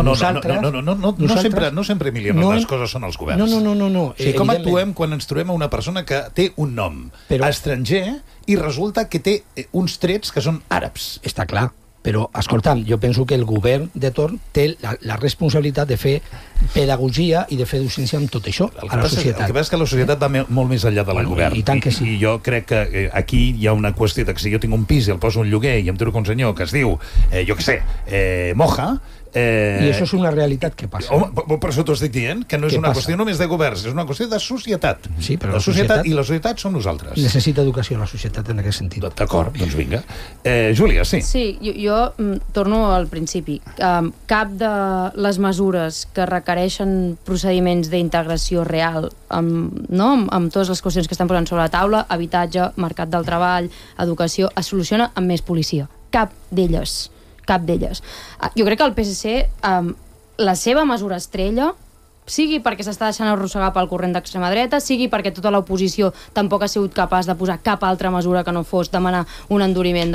No sempre, Emiliano, les coses són els governs.
No.
O sigui, com actuem quan ens trobem a una persona que té un nom estranger i resulta que té uns trets que són àrabs?
Està clar. Però, escolta'm, jo penso que el govern de torn té la responsabilitat de fer pedagogia i de fer docència amb tot això a la societat.
El que passa és que la societat va molt més enllà del govern.
I tant que sí.
I jo crec que aquí hi ha una qüestió de que si jo tinc un pis i el poso un lloguer i em trobo un senyor que es diu, jo què sé, Moja...
I això és una realitat que passa.
Home, per això t'ho estic dient, que no és una qüestió només de governs, és una qüestió de societat.
Sí, però
la societat i la societat som nosaltres.
Necessita educació la societat en aquest sentit.
D'acord, doncs vinga. Júlia, sí.
Sí, jo torno al principi. Cap de les mesures que requereixen procediments d'integració real amb totes les qüestions que estan posant sobre la taula, habitatge, mercat del treball, educació, es soluciona amb més policia. Cap d'elles. Jo crec que el PSC, la seva mesura estrella, sigui perquè s'està deixant arrossegar pel corrent d'extrema dreta, sigui perquè tota l'oposició tampoc ha sigut capaç de posar cap altra mesura que no fos demanar un enduriment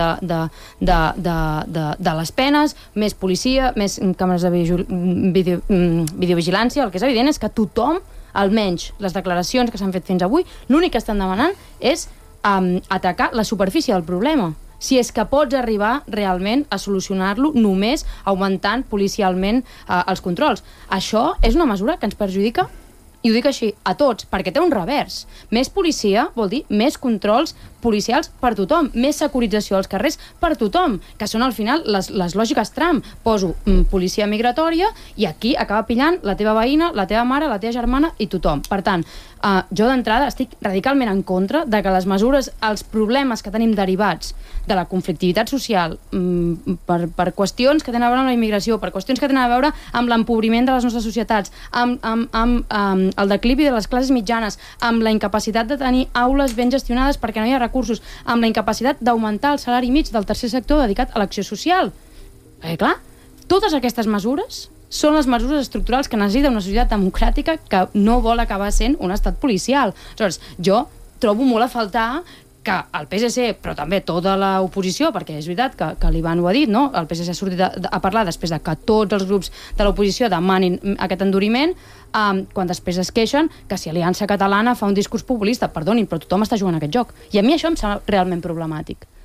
de les penes, més policia, més càmeres de videovigilància. El que és evident és que tothom, almenys les declaracions que s'han fet fins avui, l'únic que estan demanant és atacar la superfície del problema. Si és que pots arribar realment a solucionar-lo només augmentant policialment els controls. Això és una mesura que ens perjudica, i ho dic així, a tots, perquè té un revers. Més policia vol dir més controls policials per tothom, més securització als carrers per tothom, que són al final les lògiques Trump. Poso policia migratòria i aquí acaba pillant la teva veïna, la teva mare, la teva germana i tothom. Per tant, jo d'entrada estic radicalment en contra de que les mesures, els problemes que tenim derivats de la conflictivitat social per qüestions que tenen a veure amb la immigració, per qüestions que tenen a veure amb l'empobriment de les nostres societats, amb el declivi de les classes mitjanes, amb la incapacitat de tenir aules ben gestionades perquè no hi ha recursos, amb la incapacitat d'augmentar el salari mig del tercer sector dedicat a l'acció social. Perquè, clar, totes aquestes mesures són les mesures estructurals que necessita una societat democràtica que no vol acabar sent un estat policial. Aleshores, jo trobo molt a faltar que el PSC, però també tota l'oposició, perquè és veritat que l'Ivan ho ha dit, no? El PSC ha sortit a parlar després de que tots els grups de l'oposició demanin aquest enduriment, quan després es queixen que si Aliança Catalana fa un discurs populista. Perdonin, però tothom està jugant a aquest joc. I a mi això em sembla realment problemàtic.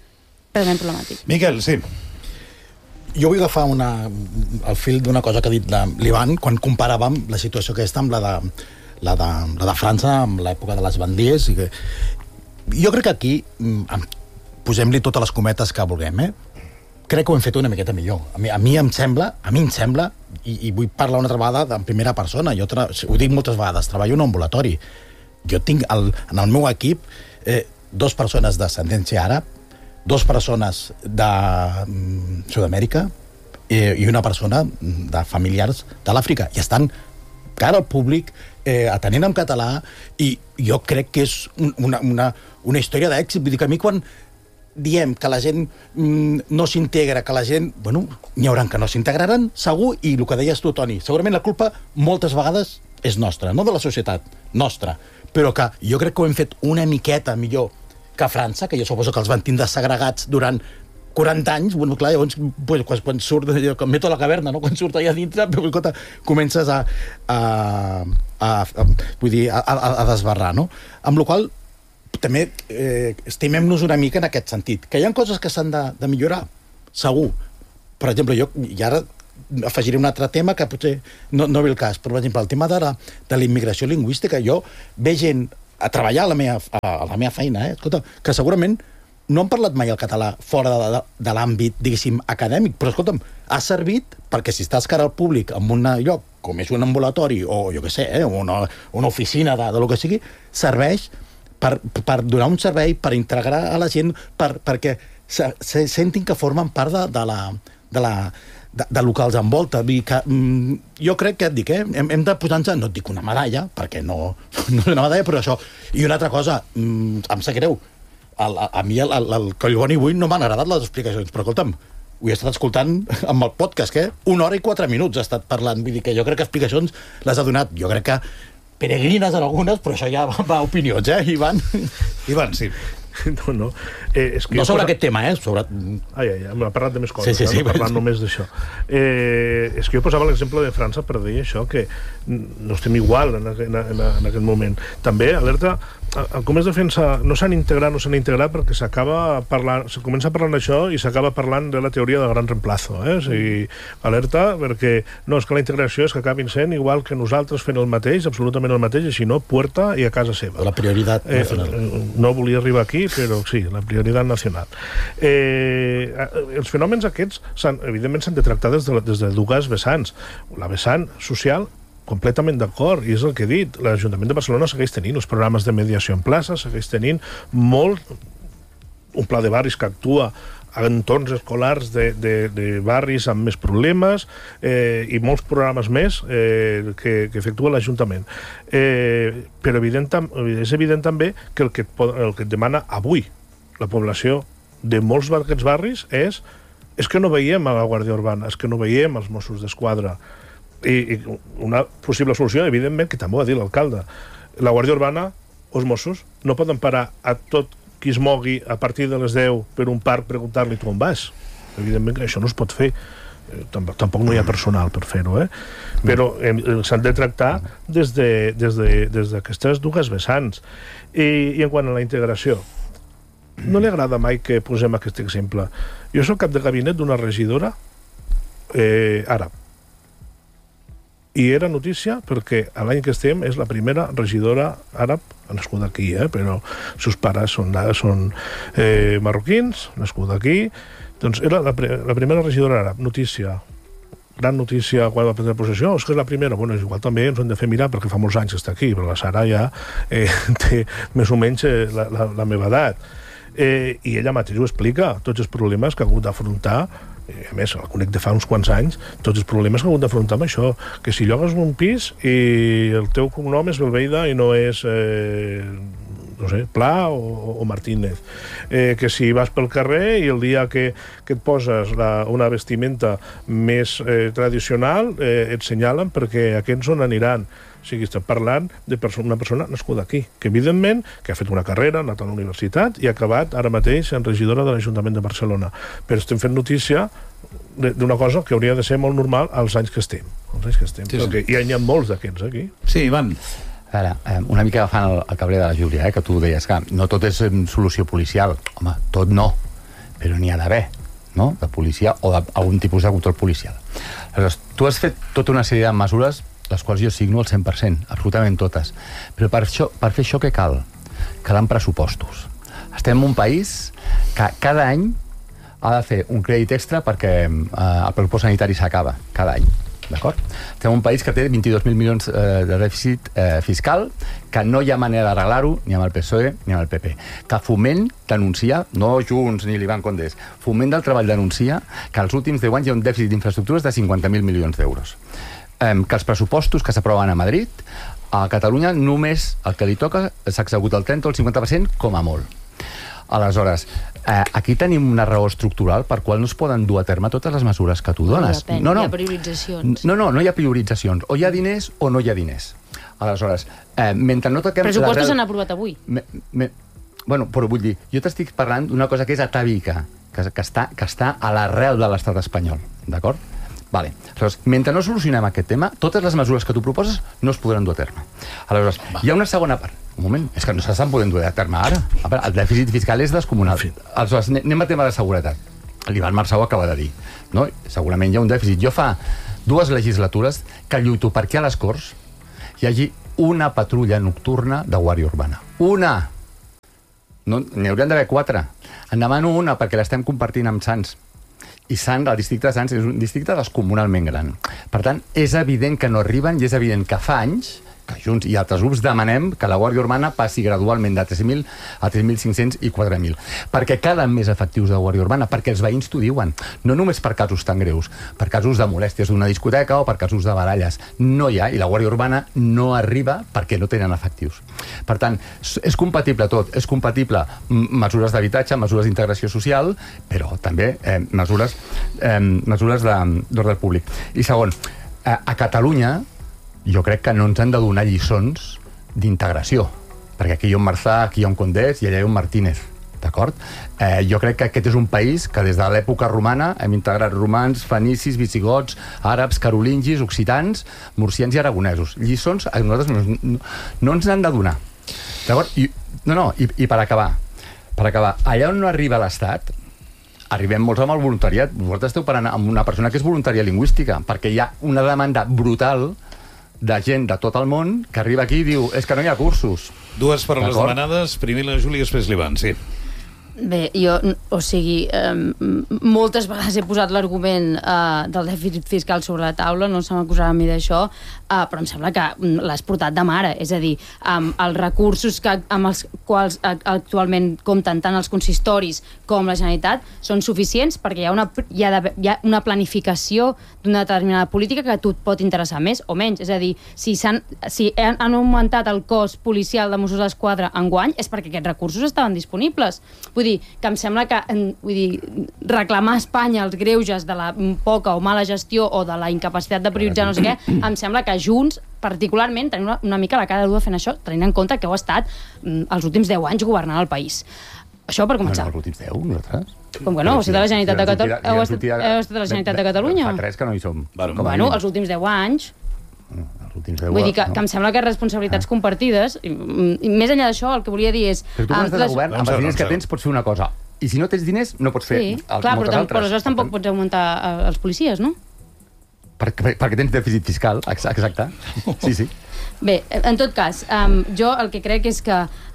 realment problemàtic.
Miquel, sí.
Jo vull agafar el fil d'una cosa que ha dit l'Ivan quan comparàvem la situació aquesta amb la de França, amb l'època de les banlieues. Jo crec que aquí posem-li totes les cometes que vulguem, crec que ho hem fet una miqueta millor. A mi em sembla, i vull parlar una altra vegada en primera persona, ho dic moltes vegades, treballo en un ambulatori. Jo tinc en el meu equip 2 persones d'ascendència àrab, 2 persones de Sud-amèrica i una persona de familiars de l'Àfrica. I estan cara al públic, atenent en català, i jo crec que és una història d'èxit. Vull dir que a mi quan diem que la gent no s'integra, que la gent... Bueno, n'hi haurà que no s'integraran, segur, i el que deies tu, Toni, segurament la culpa moltes vegades és nostra, no de la societat, nostra, però que jo crec que ho hem fet una miqueta millor que a França, que jo suposo que els van tindre segregats durant 40 anys, bueno, clar, llavors, quan surt, com meto a la caverna, no? Quan surt allà dintre, comences a desbarrar, no? Amb la qual també estimem-nos una mica en aquest sentit. Que hi ha coses que s'han de millorar, segur. Per exemple, i ara afegiré un altre tema que potser no ve el cas, però, per exemple, el tema de la immigració lingüística, jo ve gent a treballar a la meva feina, escolta, que segurament no han parlat mai el català fora de l'àmbit, diguéssim, acadèmic, però, escolta'm, ha servit perquè si estàs cara al públic en un lloc, com és un ambulatori, o jo què sé, una oficina de lo que sigui, serveix per donar un servei, per integrar a la gent, perquè sentin que formen part de lo que els envolta. Jo crec que hem de posar-nos, no et dic una medalla, perquè no és una medalla, però això. I una altra cosa, em sap greu, a mi el Collboni avui no m'han agradat les explicacions, però escolta'm, ho he estat escoltant amb el podcast, que 1 hora i 4 minuts ha estat parlant, vull dir que jo crec que explicacions les ha donat, jo crec que peregrines en algunes, però això ja va a opinions, Ivan?
Ivan, sí.
No
sobre aquest tema, sobre...
M'ha parlat de més coses, no parlant només d'això. És que jo posava l'exemple de França per dir això, que no estem igual en aquest moment. També, alerta, el Comerç Defensa no s'han integrat perquè se comença parlant d'això i s'acaba parlant de la teoria del gran reemplazo. O sigui, alerta, perquè no, és que la integració és que acabin sent igual que nosaltres fent el mateix, absolutament el mateix, i si no, puerta i a casa seva.
La prioritat nacional.
No volia arribar aquí, però sí, la prioritat nacional. Els fenòmens aquests, evidentment, s'han de tractar des de dues vessants. La vessant social, completament d'acord, i és el que he dit, l'Ajuntament de Barcelona segueix tenint els programes de mediació en plaça, segueix tenint un pla de barris que actua a entorns escolars de barris amb més problemes i molts programes més que efectua l'Ajuntament. Però és evident també que el que et demana avui la població de molts d'aquests barris és que no veiem a la Guàrdia Urbana, és que no veiem els Mossos d'Esquadra. I una possible solució, evidentment, que també ho ha dit l'alcalde, la Guàrdia Urbana, els Mossos, no poden parar a tot qui es mogui a partir de les 10 per un parc preguntar-li tu on vas. Evidentment que això no es pot fer. Tampoc no hi ha personal per fer-ho, però s'han de tractar des d'aquestes dues vessants. I en quant a la integració, no li agrada mai que posem aquest exemple. Jo soc cap de gabinet d'una regidora àrab, i era notícia perquè l'any que estem és la primera regidora àrab nascuda aquí, però els seus pares són marroquins, nascuda aquí, doncs era la primera regidora àrab. Notícia, gran notícia quan va prendre possessió, és que és la primera. Bueno, és igual també ens ho hem de fer mirar perquè fa molts anys que està aquí, però la Sara ja té més o menys la meva edat. I ella mateix ho explica, tots els problemes que ha hagut d'afrontar, a més, el conec de fa uns quants anys, tots els problemes que ha hagut d'afrontar amb això, que si llogues un pis i el teu cognom és Belveida i no és no sé, Pla o Martínez, que si vas pel carrer i el dia que et poses una vestimenta més tradicional et senyalen perquè aquests on aniran. O sigui, estem parlant d'una persona nascuda aquí, que evidentment que ha fet una carrera, ha anat a la universitat i ha acabat ara mateix en regidora de l'Ajuntament de Barcelona. Però estem fent notícia d'una cosa que hauria de ser molt normal als anys que estem. Perquè hi ha molts d'aquests aquí.
Sí, Ivan.
A veure, una mica agafant el cabler de la Júlia, que tu deies que no tot és solució policial. Home, tot no. però n'hi ha d'haver, no?, de policia o d'algun tipus de control policial. Aleshores, tu has fet tota una sèrie de mesures les quals jo signo al 100%, absolutament totes. Però per fer això què cal? Calen pressupostos. Estem en un país que cada any ha de fer un crèdit extra perquè el pressupost sanitari s'acaba, cada any. D'acord? Estem en un país que té 22.000 milions de dèficit fiscal, que no hi ha manera d'arreglar-ho ni amb el PSOE ni amb el PP. Que Foment denuncia, no Junts ni l'Ivan Condés, Foment del Treball denuncia que als últims 10 anys hi ha un dèficit d'infraestructures de 50.000 milions d'euros. Que els pressupostos que s'aproven a Madrid, a Catalunya només el que li toca s'executa el 30 o el 50% com a molt. Aleshores, aquí tenim una raó estructural per qual no es poden dur a terme totes les mesures que tu dones.
Depèn, hi ha prioritzacions.
No hi ha prioritzacions. O hi ha diners o no hi ha diners. Aleshores, mentre no toquem...
Pressupostos s'han aprovat avui.
Bueno, però vull dir, jo t'estic parlant d'una cosa que és atàvica, que està a l'arrel de l'estat espanyol, d'acord? Vale. Aleshores, mentre no solucionem aquest tema, totes les mesures que tu proposes no es podran dur a terme. Aleshores, hi ha una segona part. Un moment, és que no s'estan podent dur a terme ara. El dèficit fiscal és descomunal. Aleshores, anem a tema de seguretat. L'Ivan Marçal ho acaba de dir. No? Segurament hi ha un dèficit. Jo fa 2 legislatures que lluito perquè a les Corts hi hagi una patrulla nocturna de Guàrdia Urbana. Una! N'hi haurien d'haver 4. En demano una perquè l'estem compartint amb Sants. I Sants, el districte de Sants, és un districte descomunalment gran. Per tant, és evident que no arriben i és evident que fa anys que Junts i altres grups demanem que la Guàrdia Urbana passi gradualment de 3.000 a 3.500 i 4.000. Perquè calen més efectius de Guàrdia Urbana, perquè els veïns t'ho diuen. No només per casos tan greus, per casos de molèsties d'una discoteca o per casos de baralles. No hi ha, i la Guàrdia Urbana no arriba perquè no tenen efectius. Per tant, és compatible tot. És compatible mesures d'habitatge, mesures d'integració social, però també mesures d'ordre públic. I segon, a Catalunya jo crec que no ens han de donar lliçons d'integració, perquè aquí hi ha un Marçà, aquí hi ha un Condés i allà hi ha un Martínez, d'acord? Jo crec que aquest és un país que des de l'època romana hem integrat romans, fenicis, visigots, àrabs, carolingis, occitans, murcians i aragonesos. Lliçons a nosaltres no ens n'han de donar, d'acord? I per acabar, allà on no arriba l'Estat, arribem molts amb el voluntariat. Vosaltres esteu parlant amb una persona que és voluntària lingüística, perquè hi ha una demanda brutal de gent de tot el món que arriba aquí i diu és que no hi ha cursos.
2 paraules demanades, primer la Júlia i després l'Ivan, sí.
Bé, jo, moltes vegades he posat l'argument del dèficit fiscal sobre la taula, no se m'acusarà a mi d'això, però em sembla que l'has portat de mare, és a dir, els recursos amb els quals actualment compten tant els consistoris com la Generalitat són suficients perquè hi ha una planificació d'una determinada política que a tu et pot interessar més o menys, és a dir, si han augmentat el cost policial de Mossos d'Esquadra enguany és perquè aquests recursos estaven disponibles. Vull dir, que em sembla que reclamar a Espanya els greuges de la poca o mala gestió o de la incapacitat de prioritzar no sé què, em sembla que Junts, particularment, tenim una mica la cara de dur fent això, tenint en compte que heu estat els últims 10 anys governant el país. Això per començar.
Els últims 10, nosaltres?
Com que no? Heu estat a la Generalitat de Catalunya. Heu estat a la Generalitat de Catalunya.
Fa 3 que no hi som.
Bueno, els últims 10 anys... Vull dir que em sembla que responsabilitats compartides, i més enllà d'això, el que volia dir és...
Però tu quan estàs al govern, amb els diners que tens pots fer una cosa, i si no tens diners no pots fer moltes altres.
Però aleshores tampoc pots augmentar els policies, no?
Perquè tens dèficit fiscal, exacte. Sí.
Bé, en tot cas, jo el que crec és que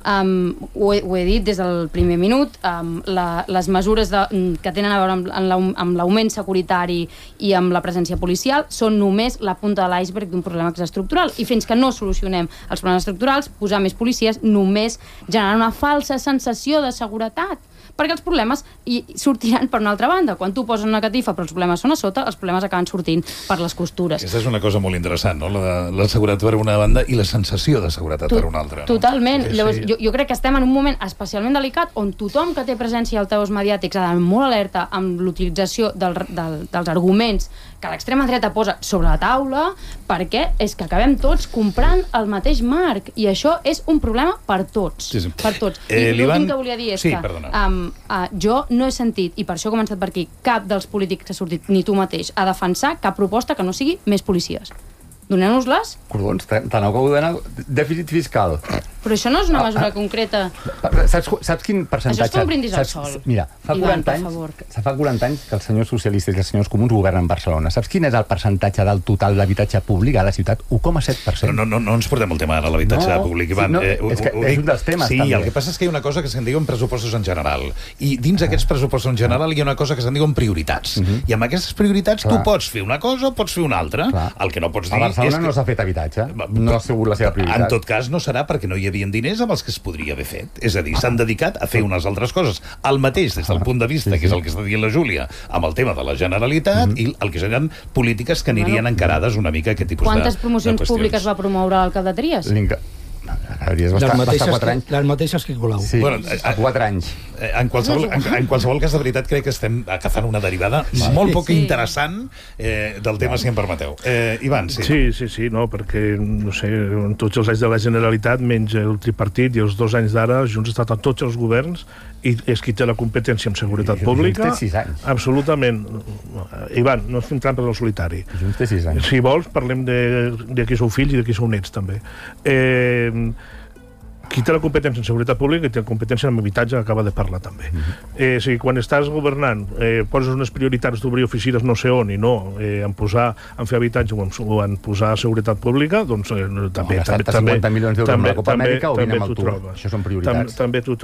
ho he dit des del primer minut, les mesures que tenen a veure amb l'augment securitari i amb la presència policial són només la punta de l'iceberg d'un problema que és estructural, i fins que no solucionem els problemes estructurals, posar més policies només generarà una falsa sensació de seguretat, perquè els problemes sortiran per una altra banda. Quan tu poses una catifa però els problemes són a sota, els problemes acaben sortint per les costures.
Aquesta és una cosa molt interessant, no? La seguretat per una banda i la sensació de seguretat per una altra.
Totalment. Llavors, jo crec que estem en un moment especialment delicat on tothom que té presència als altaveus mediàtics ha d'anar molt alerta amb l'utilització dels arguments que l'extrema dreta posa sobre la taula, perquè és que acabem tots comprant el mateix marc, i això és un problema per tots. Per tots. I l'últim que volia dir és que jo no he sentit, i per això he començat per aquí, cap dels polítics que ha sortit, ni tu mateix, a defensar cap proposta que no sigui més policies. Doneu-nos-les.
Cordons, tant acabo d'anar... Dèficit fiscal.
Però això no és una mesura concreta.
Saps quin percentatge...
Això és com un brindis al sol.
Mira, fa 40 anys que els senyors socialistes i els senyors comuns governen Barcelona. Saps quin és el percentatge del total d'habitatge públic a la ciutat? 1,7%.
No ens portem el tema de l'habitatge públic, Ivan.
És un dels temes,
també.
també.
El que passa és que hi ha una cosa que se'n diuen pressupostos en general. I dins aquests pressupostos en general hi ha una cosa que se'n diuen prioritats. I amb aquestes prioritats tu pots fer una cosa o pots fer una altra. El que no pots dir
a Barcelona no s'ha fet habitatge. No ha sigut la seva prioritat.
En tot cas, no serà perquè no hi havia diners amb els que es podria haver fet. És a dir, s'han dedicat a fer unes altres coses. El mateix, des del punt de vista, que és el que està dient la Júlia, amb el tema de la Generalitat i el que seran polítiques que anirien encarades una mica a aquest tipus de
Quantes promocions públiques va promoure l'alcalde Trias?
Les mateixes que Colau.
Sí, a 4 anys.
En qualsevol cas, de veritat, crec que estem agafant una derivada molt poc interessant del tema, si em permeteu. Ivan, sí.
Sí, no, perquè, no sé, en tots els anys de la Generalitat, menys el tripartit i els 2 anys d'ara, Junts ha estat en tots els governs i és qui té la competència en seguretat pública.
Junts té 6 anys.
Absolutament. Ivan, no es fem trampes al solitari.
Junts té 6 anys.
Si vols, parlem de qui sou fills i de qui sou nets, també. Qui té la competència en seguretat pública i té la competència en habitatge acaba de parlar també. O sigui, quan estàs governant poses unes prioritats d'obrir oficines no sé on i no en fer habitatge o en posar seguretat pública, doncs també
50 milions d'euros amb la Copa Amèrica o vine amb el Tour. Això són prioritats.
També t'ho